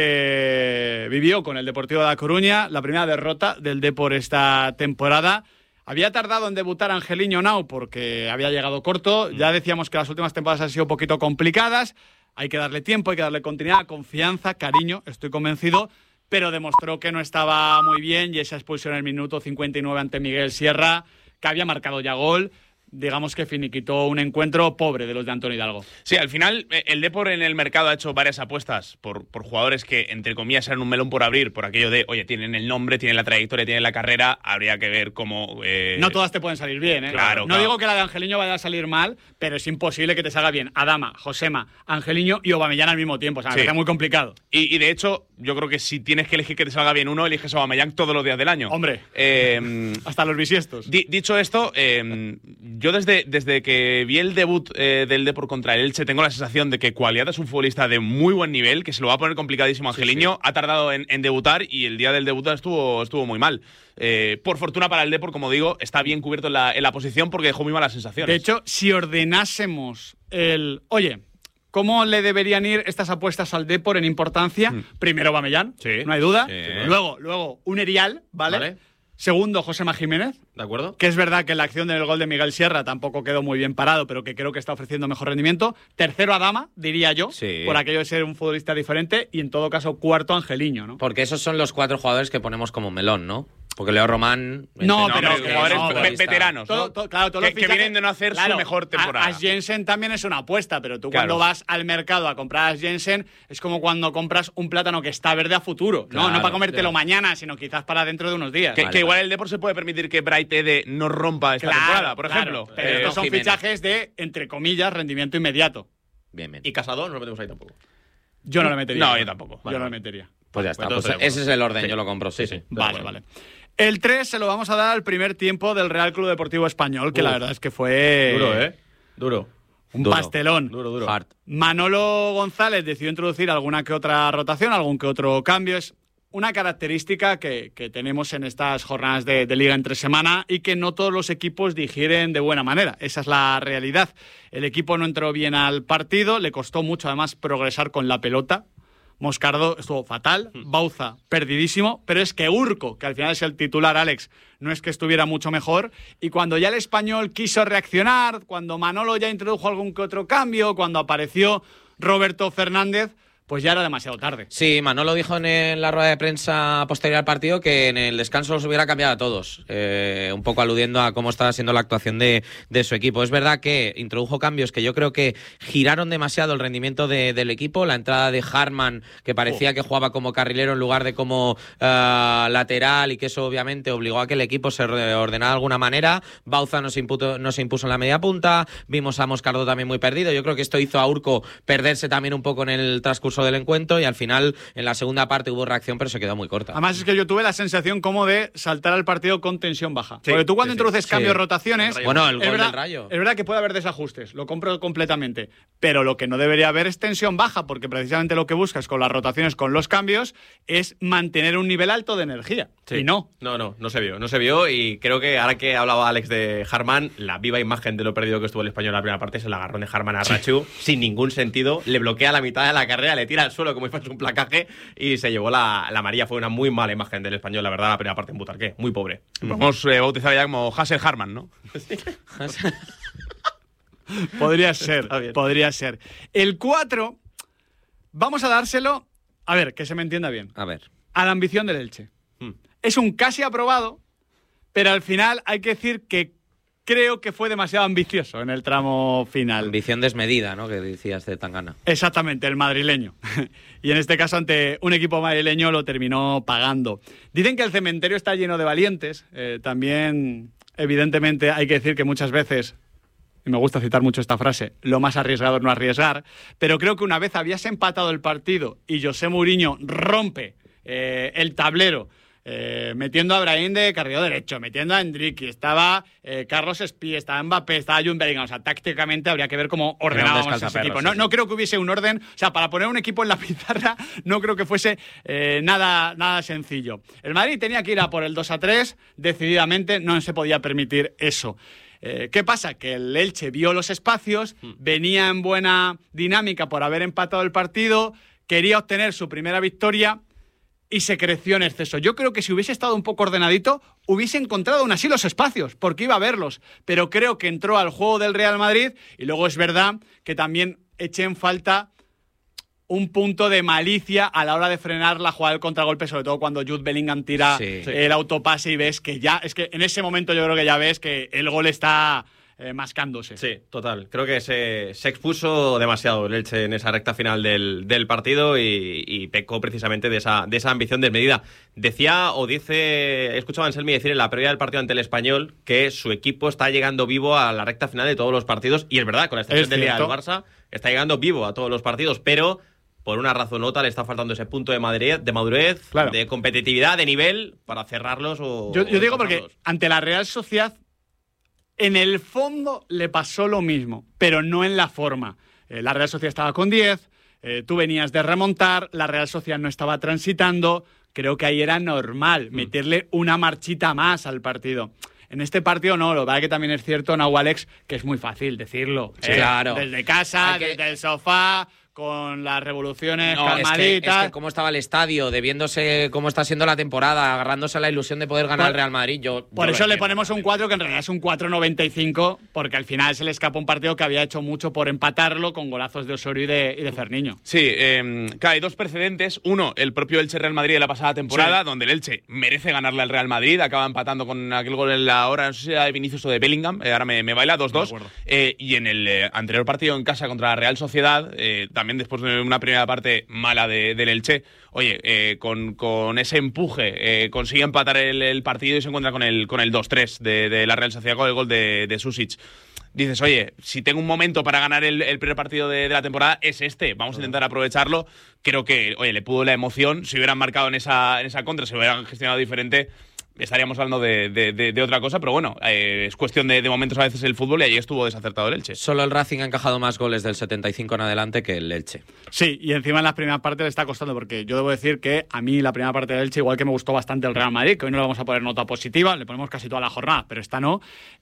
que vivió con el Deportivo de La Coruña, la primera derrota del Depor esta temporada. Había tardado en debutar Angeliño Nau porque había llegado corto. Ya decíamos que las últimas temporadas han sido un poquito complicadas. Hay que darle tiempo, hay que darle continuidad, confianza, cariño, estoy convencido, pero demostró que no estaba muy bien y esa expulsión en el minuto cincuenta y nueve ante Miguel Sierra, que había marcado ya gol, digamos que finiquitó un encuentro pobre de los de Antonio Hidalgo. Sí, al final eh, el Depor en el mercado ha hecho varias apuestas por, por jugadores que, entre comillas, eran un melón por abrir, por aquello de, oye, tienen el nombre, tienen la trayectoria, tienen la carrera, habría que ver cómo... Eh... No todas te pueden salir bien, ¿eh? Claro, No claro. digo que la de Angeliño vaya a salir mal, pero es imposible que te salga bien Adama, Josema, Angeliño y Aubameyang al mismo tiempo. O sea, me Sí. parece muy complicado. Y, y de hecho, yo creo que si tienes que elegir que te salga bien uno, eliges a Aubameyang todos los días del año. Hombre, Eh, hasta los bisiestos. Di- dicho esto, eh, yo desde, desde que vi el debut eh, del Depor contra el Elche tengo la sensación de que Cualiada es un futbolista de muy buen nivel, que se lo va a poner complicadísimo a Angeliño. sí. Ha tardado en, en debutar y el día del debut estuvo, estuvo muy mal. Eh, por fortuna para el Depor, como digo, está bien cubierto en la, en la posición porque dejó muy malas sensaciones. De hecho, si ordenásemos el... Oye, ¿cómo le deberían ir estas apuestas al Depor en importancia? Primero Aubameyang, no hay duda. Sí. Luego, luego un Erial, ¿vale? Vale. Segundo, Josema Jiménez. ¿De acuerdo? Que es verdad que la acción del gol de Miguel Sierra tampoco quedó muy bien parado, pero que creo que está ofreciendo mejor rendimiento. Tercero, Adama, diría yo, Sí. por aquello de ser un futbolista diferente. Y en todo caso, cuarto, Angeliño, ¿no? Porque esos son los cuatro jugadores que ponemos como melón, ¿no? Porque Leo Román... No, entendemos pero que que es jugadores un ve- futbolista. veteranos, ¿no? Todo- todo- claro, todos que, los que fichajes- vienen de no hacer Claro, su mejor temporada. A- Ash Jensen también es una apuesta, pero tú Claro. cuando vas al mercado a comprar Ash Jensen es como cuando compras un plátano que está verde a futuro. No, no Claro, para comértelo ya. mañana, sino quizás para dentro de unos días. Que, Vale, que igual vale. el Depor se puede permitir que Bright Ede no rompa esta Claro, temporada, por claro, ejemplo. pero Eh, estos son Jiménez. fichajes de, entre comillas, rendimiento inmediato. Bien, bien. Y Casado no lo metemos ahí tampoco. Yo no lo metería. No, yo tampoco. Yo Vale, no lo vale. metería. Pues ya está. Entonces Pues tenemos. ese es el orden, Sí. yo lo compro, sí, Sí, sí. sí. Vale, vale. El tres se lo vamos a dar al primer tiempo del Real Club Deportivo Español, que Uf. la verdad es que fue... Duro, ¿eh? Duro. Un Duro. pastelón. Duro, duro. Hard. Manolo González decidió introducir alguna que otra rotación, algún que otro cambio. Es una característica que, que tenemos en estas jornadas de, de liga entre semana y que no todos los equipos digieren de buena manera. Esa es la realidad. El equipo no entró bien al partido, le costó mucho además progresar con la pelota. Moscardo estuvo fatal, Bauza perdidísimo, pero es que Urco, que al final es el titular, Alex, no es que estuviera mucho mejor, y cuando ya el Español quiso reaccionar, cuando Manolo ya introdujo algún que otro cambio, cuando apareció Roberto Fernández, pues ya era demasiado tarde. Sí, Manolo dijo en, el- la rueda de prensa posterior al partido que en el descanso los hubiera cambiado a todos, eh, un poco aludiendo a cómo estaba siendo la actuación de, de su equipo. Es verdad que introdujo cambios que yo creo que giraron demasiado el rendimiento de- del equipo. La entrada de Harman, que parecía Oh. que jugaba como carrilero en lugar de como eh, lateral, y que eso obviamente obligó a que el equipo se reordenara de alguna manera. Bauza no se, imputo- no se impuso en la media punta. Vimos a Moscardo también muy perdido. Yo creo que esto hizo a Urco perderse también un poco en el transcurso del encuentro, y al final en la segunda parte hubo reacción, pero se quedó muy corta. Además es que yo tuve la sensación como de saltar al partido con tensión baja. Sí, Porque tú cuando sí, sí. introduces Sí. cambios, rotaciones... Bueno, el es gol verdad- del Rayo. Es verdad que puede haber desajustes, lo compro completamente. Pero lo que no debería haber es tensión baja, porque precisamente lo que buscas con las rotaciones, con los cambios, es mantener un nivel alto de energía. Sí. Y no. No, no, no se vio, no se vio, y creo que ahora que hablaba Alex de Harman, la viva imagen de lo perdido que estuvo el Español en la primera parte es el agarrón de Harman a Rachu, sin ningún sentido, le bloquea la mitad de la carrera, le tira al suelo como si fuese un placaje y se llevó la, la amarilla. Fue una muy mala imagen del Español, la verdad, la primera parte en Butarque, muy pobre. Lo hemos eh, bautizado ya como Hassel Harman, ¿no? Podría ser, Está bien. podría ser. El cuatro, vamos a dárselo, a ver, que se me entienda bien, A ver. a la ambición del Elche. Hmm. es un casi aprobado, pero al final hay que decir que creo que fue demasiado ambicioso en el tramo final. Ambición desmedida, ¿no?, que decías de Tangana. Exactamente, el madrileño. Y en este caso, ante un equipo madrileño, lo terminó pagando. Dicen que el cementerio está lleno de valientes. Eh, también, evidentemente, hay que decir que muchas veces, y me gusta citar mucho esta frase, lo más arriesgado es no arriesgar, pero creo que una vez habías empatado el partido y José Mourinho rompe eh, el tablero, Eh, metiendo a Brahim de carrilero derecho, metiendo a Endricky, estaba eh, Carlos Espí, estaba Mbappé, estaba Jude Bellingham. O sea, tácticamente habría que ver cómo ordenábamos ese equipo. No, no creo que hubiese un orden, o sea, para poner un equipo en la pizarra no creo que fuese eh, nada, nada sencillo. El Madrid tenía que ir a por el dos a tres, decididamente no se podía permitir eso. Eh, ¿Qué pasa? Que el Elche vio los espacios, venía en buena dinámica por haber empatado el partido, quería obtener su primera victoria y se creció en exceso. Yo creo que si hubiese estado un poco ordenadito, hubiese encontrado aún así los espacios, porque iba a verlos. Pero creo que entró al juego del Real Madrid y luego es verdad que también eché en falta un punto de malicia a la hora de frenar la jugada del contragolpe, sobre todo cuando Jude Bellingham tira sí, sí. el autopase y ves que ya... Es que en ese momento yo creo que ya ves que el gol está... Eh, mascándose. Sí, total. Creo que se, se expuso demasiado el Elche en esa recta final del, del partido y, y pecó precisamente de esa, de esa ambición desmedida. Decía o dice, he escuchado a Anselmi decir en la previa del partido ante el Español que su equipo está llegando vivo a la recta final de todos los partidos, y es verdad, con la excepción del día del Barça, está llegando vivo a todos los partidos, pero por una razón u otra le está faltando ese punto de madurez, de, madurez, claro. de competitividad, de nivel para cerrarlos o... Yo, yo o digo porque ante la Real Sociedad en el fondo le pasó lo mismo, pero no en la forma. Eh, la Real Sociedad estaba con diez, eh, tú venías de remontar, la Real Sociedad no estaba transitando, creo que ahí era normal meterle una marchita más al partido. En este partido no, lo verdad que también es cierto, Nau Alex, que es muy fácil decirlo. Sí, eh, claro. Desde casa, que... desde el sofá, con las revoluciones no, calmaditas. Es que, es que cómo estaba el estadio, debiéndose cómo está siendo la temporada, agarrándose a la ilusión de poder ganar por, el Real Madrid. Yo, por yo eso le ponemos un cuatro, que en realidad es un cuatro noventa y cinco, porque al final se le escapó un partido que había hecho mucho por empatarlo con golazos de Osorio y de, y de Ferniño. Sí, eh, claro, hay dos precedentes. Uno, el propio Elche Real Madrid de la pasada temporada, sí. donde el Elche merece ganarle al Real Madrid, acaba empatando con aquel gol en la hora, no sé si era de Vinicius o de Bellingham, eh, ahora me, me baila, dos dos. Eh, y en el eh, anterior partido en casa contra la Real Sociedad, eh, también después de una primera parte mala de, del Elche, oye, eh, con, con ese empuje eh, consigue empatar el, el partido y se encuentra con el, con el dos tres de, de la Real Sociedad, con el gol de, de Susic. Dices, oye, si tengo un momento para ganar el, el primer partido de, de la temporada, es este, vamos a intentar aprovecharlo. Creo que, oye, le pudo la emoción, si hubieran marcado en esa, en esa contra, si hubieran gestionado diferente, estaríamos hablando de, de, de, de otra cosa, pero bueno, eh, es cuestión de, de momentos a veces el fútbol, y ahí estuvo desacertado el Elche. Solo el Racing ha encajado más goles del setenta y cinco en adelante que el Elche. Sí, y encima en las primeras partes le está costando, porque yo debo decir que a mí la primera parte del Elche, igual que me gustó bastante el Real Madrid, que hoy no le vamos a poner nota positiva, le ponemos casi toda la jornada, pero esta no.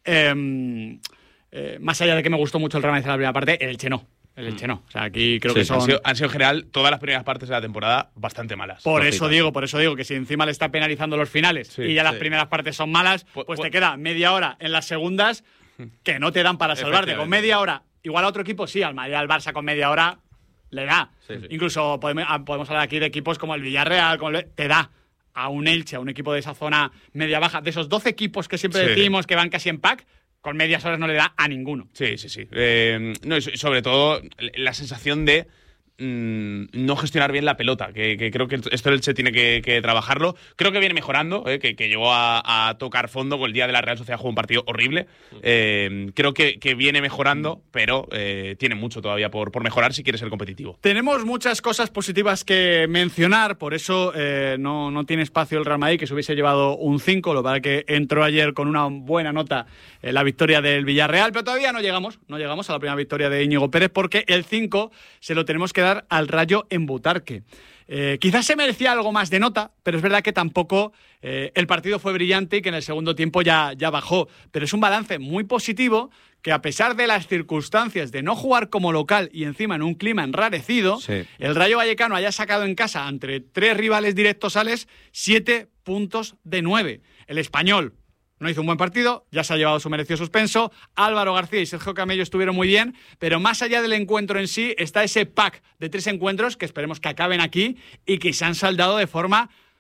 Eh, eh, más allá de que me gustó mucho el Real Madrid en la primera parte, el Elche no. El Elche no. O sea, aquí creo sí, que son... Han sido, han sido en general todas las primeras partes de la temporada bastante malas. Por eso citas. digo, por eso digo que si encima le está penalizando los finales sí, y ya sí. las primeras partes son malas, pues, pues te queda media hora en las segundas que no te dan para salvarte. Con media hora, igual a otro equipo sí, al Madrid, al Barça con media hora le da. Sí, sí. Incluso podemos, podemos hablar aquí de equipos como el Villarreal, como el, te da a un Elche, a un equipo de esa zona media-baja, de esos doce equipos que siempre sí. decimos que van casi en pack, con medias horas no le da a ninguno. Sí, sí, sí. Eh, no, y sobre todo la sensación de mmm, no gestionar bien la pelota, que, que creo que esto el Elche tiene que, que trabajarlo. Creo que viene mejorando, eh, que, que llegó a, a tocar fondo con el día de la Real Sociedad, jugó un partido horrible. Eh, creo que, que viene mejorando, pero eh, tiene mucho todavía por, por mejorar si quiere ser competitivo. Tenemos muchas cosas positivas que mencionar, por eso eh, no, no tiene espacio el Real Madrid, que se hubiese llevado un cinco, lo verdad que entró ayer con una buena nota eh, la victoria del Villarreal, pero todavía no llegamos, no llegamos a la primera victoria de Íñigo Pérez, porque el cinco se lo tenemos que dar al Rayo en Butarque. Eh, quizás se merecía algo más de nota, pero es verdad que tampoco eh, el partido fue brillante y que en el segundo tiempo ya, ya bajó. Pero es un balance muy positivo que, a pesar de las circunstancias de no jugar como local y encima en un clima enrarecido, sí. el Rayo Vallecano haya sacado en casa entre tres rivales directos ales siete puntos de nueve. El Español no hizo un buen partido, ya se ha llevado su merecido suspenso. Álvaro García y Sergio Camello estuvieron muy bien, pero más allá del encuentro en sí está ese pack de tres encuentros que esperemos que acaben aquí y que se han saldado de forma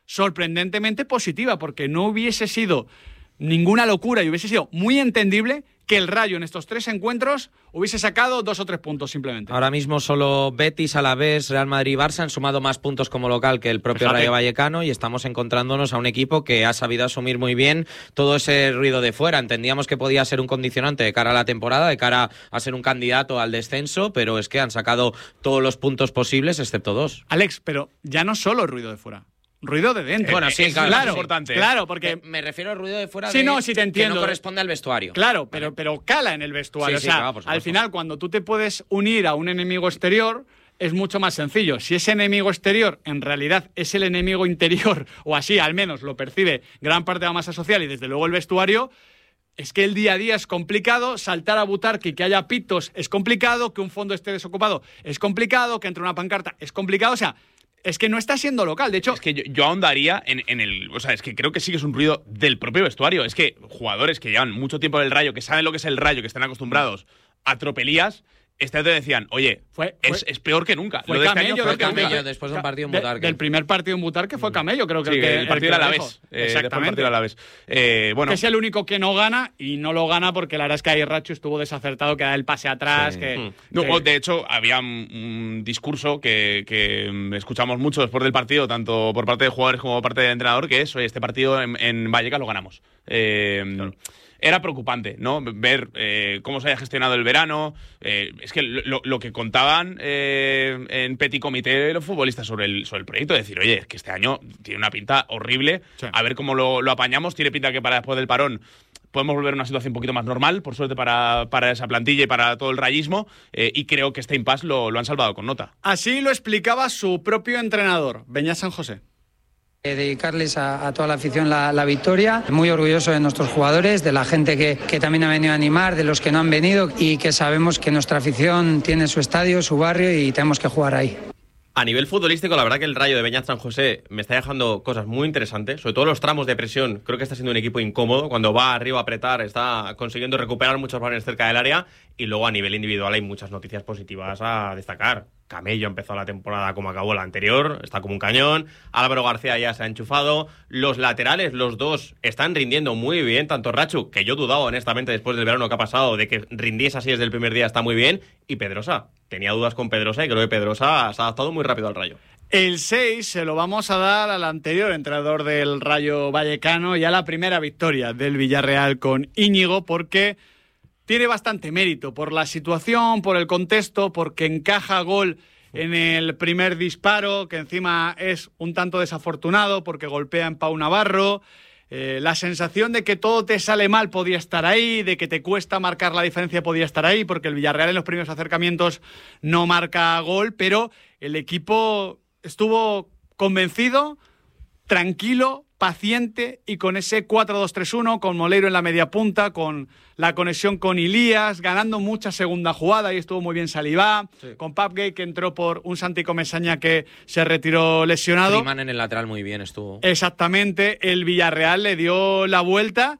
sorprendentemente positiva, porque no hubiese sido ninguna locura y hubiese sido muy entendible que el Rayo en estos tres encuentros hubiese sacado dos o tres puntos simplemente. Ahora mismo solo Betis, Alavés, Real Madrid y Barça han sumado más puntos como local que el propio Fíjate. Rayo Vallecano, y estamos encontrándonos a un equipo que ha sabido asumir muy bien todo ese ruido de fuera. Entendíamos que podía ser un condicionante de cara a la temporada, de cara a ser un candidato al descenso, pero es que han sacado todos los puntos posibles excepto dos. Alex, pero ya no solo ruido de fuera. Ruido de dentro. Bueno, sí, claro, claro, es importante. Claro, porque Me, me refiero al ruido de fuera sí, de, no, sí te entiendo. que no corresponde al vestuario. Claro, pero, pero cala en el vestuario. Sí, sí, o sea, claro, por supuesto. al final, cuando tú te puedes unir a un enemigo exterior, es mucho más sencillo. Si ese enemigo exterior en realidad es el enemigo interior, o así al menos lo percibe gran parte de la masa social y desde luego el vestuario, es que el día a día es complicado, saltar a Butarque y que haya pitos es complicado, que un fondo esté desocupado es complicado, que entre una pancarta es complicado, o sea... Es que no está siendo local, de hecho... Es que yo, yo ahondaría en, en el... O sea, es que creo que sí que es un ruido del propio vestuario. Es que jugadores que llevan mucho tiempo en el Rayo, que saben lo que es el Rayo, que están acostumbrados a tropelías, este te decían, oye, fue, es, fue, es peor que nunca. Fue lo de este camello, año fue fue camello camello. después de un partido en de, Butarque. Del primer partido en Butarque fue camello, creo que... Sí, el, que, el partido el del que Alavés. Eh, Exactamente. después del partido del Alavés. Eh, bueno. Que es el único que no gana, y no lo gana porque la verdad es que ahí Racho estuvo desacertado, que da el pase atrás, Sí. que, Mm. No, que... de hecho, había un, un discurso que, que escuchamos mucho después del partido, tanto por parte de jugadores como por parte del entrenador, que es, oye, este partido en, en Vallecas lo ganamos. Eh, claro. Era preocupante, ¿no? Ver eh, cómo se había gestionado el verano. Eh, es que lo, lo que contaban eh, en Petit Comité los futbolistas sobre el, sobre el proyecto, decir, oye, es que este año tiene una pinta horrible, sí. A ver cómo lo, lo apañamos, tiene pinta que para después del parón podemos volver a una situación un poquito más normal, por suerte para, para esa plantilla y para todo el rayismo, eh, y creo que este impasse lo, lo han salvado con nota. Así lo explicaba su propio entrenador, Beñat San José. Dedicarles a, a toda la afición la, la victoria, muy orgulloso de nuestros jugadores, de la gente que, que también ha venido a animar, de los que no han venido, y que sabemos que nuestra afición tiene su estadio, su barrio, y tenemos que jugar ahí. A nivel futbolístico, la verdad que el Rayo de Beñat San José me está dejando cosas muy interesantes, sobre todo los tramos de presión. Creo que está siendo un equipo incómodo, cuando va arriba a apretar está consiguiendo recuperar muchos balones cerca del área, y luego a nivel individual hay muchas noticias positivas a destacar. Camello empezó la temporada como acabó la anterior, está como un cañón. Álvaro García ya se ha enchufado. Los laterales, los dos, están rindiendo muy bien. Tanto Rachu, que yo dudaba honestamente después del verano que ha pasado de que rindiese así desde el primer día, está muy bien. Y Pedrosa. Tenía dudas con Pedrosa y creo que Pedrosa se ha adaptado muy rápido al Rayo. El seis se lo vamos a dar al anterior entrenador del Rayo Vallecano y a la primera victoria del Villarreal con Íñigo, porque tiene bastante mérito por la situación, por el contexto, porque encaja gol en el primer disparo, que encima es un tanto desafortunado porque golpea en Pau Navarro. Eh, la sensación de que todo te sale mal podía estar ahí, de que te cuesta marcar la diferencia podía estar ahí, porque el Villarreal en los primeros acercamientos no marca gol, pero el equipo estuvo convencido, tranquilo, paciente, y con ese cuatro dos tres uno, con Moleiro en la media punta, con la conexión con Ilías, ganando mucha segunda jugada, y estuvo muy bien Salivá, sí. Con Papgay, que entró por un Santi Comesaña que se retiró lesionado. Freeman en el lateral muy bien estuvo. Exactamente, el Villarreal le dio la vuelta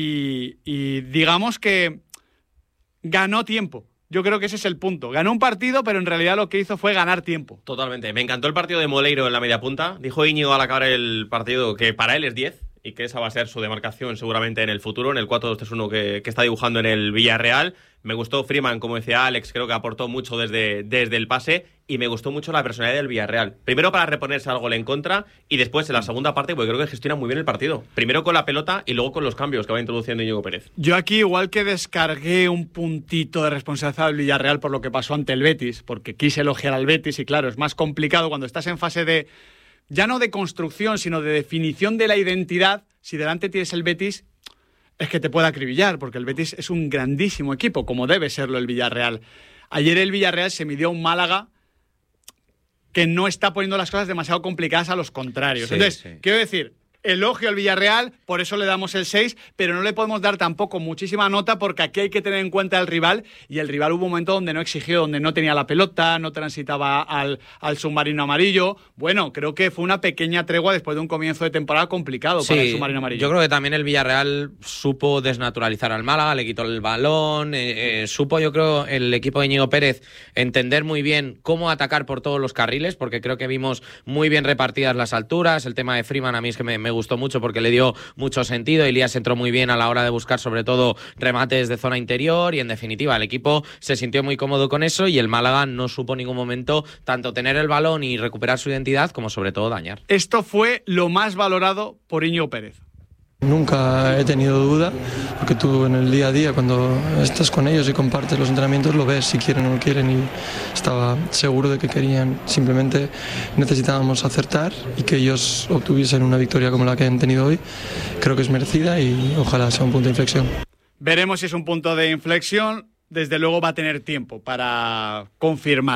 y, y digamos que ganó tiempo. Yo creo que ese es el punto. Ganó un partido, pero en realidad lo que hizo fue ganar tiempo. Totalmente. Me encantó el partido de Moleiro en la media punta. Dijo Íñigo al acabar el partido que para él es diez y que esa va a ser su demarcación seguramente en el futuro, en el cuatro dos tres uno que, que está dibujando en el Villarreal. Me gustó Freeman, como decía Alex, creo que aportó mucho desde, desde el pase, y me gustó mucho la personalidad del Villarreal. Primero para reponerse al gol en contra, y después en la segunda parte, porque creo que gestiona muy bien el partido. Primero con la pelota y luego con los cambios que va introduciendo Íñigo Pérez. Yo aquí igual que descargué un puntito de responsabilidad del Villarreal por lo que pasó ante el Betis, porque quise elogiar al Betis, y claro, es más complicado cuando estás en fase de, ya no de construcción, sino de definición de la identidad. Si delante tienes el Betis, es que te puede acribillar, porque el Betis es un grandísimo equipo, como debe serlo el Villarreal. Ayer el Villarreal se midió a un Málaga que no está poniendo las cosas demasiado complicadas a los contrarios. Sí, Entonces, sí. quiero decir, elogio al Villarreal, por eso le damos el seis, pero no le podemos dar tampoco muchísima nota porque aquí hay que tener en cuenta el rival, y el rival hubo un momento donde no exigió, donde no tenía la pelota, no transitaba al, al submarino amarillo. Bueno, creo que fue una pequeña tregua después de un comienzo de temporada complicado sí, para el submarino amarillo. Yo creo que también el Villarreal supo desnaturalizar al Málaga, le quitó el balón, eh, eh, supo yo creo el equipo de Íñigo Pérez entender muy bien cómo atacar por todos los carriles, porque creo que vimos muy bien repartidas las alturas. El tema de Freeman a mí es que me, me gustó mucho porque le dio mucho sentido. Elías entró muy bien a la hora de buscar sobre todo remates de zona interior y en definitiva el equipo se sintió muy cómodo con eso y el Málaga no supo en ningún momento tanto tener el balón y recuperar su identidad como sobre todo dañar. Esto fue lo más valorado por Íñigo Pérez. Nunca he tenido duda, porque tú en el día a día cuando estás con ellos y compartes los entrenamientos lo ves si quieren o no quieren, y estaba seguro de que querían. Simplemente necesitábamos acertar y que ellos obtuviesen una victoria como la que han tenido hoy. Creo que es merecida y ojalá sea un punto de inflexión. Veremos si es un punto de inflexión. Desde luego va a tener tiempo para confirmar.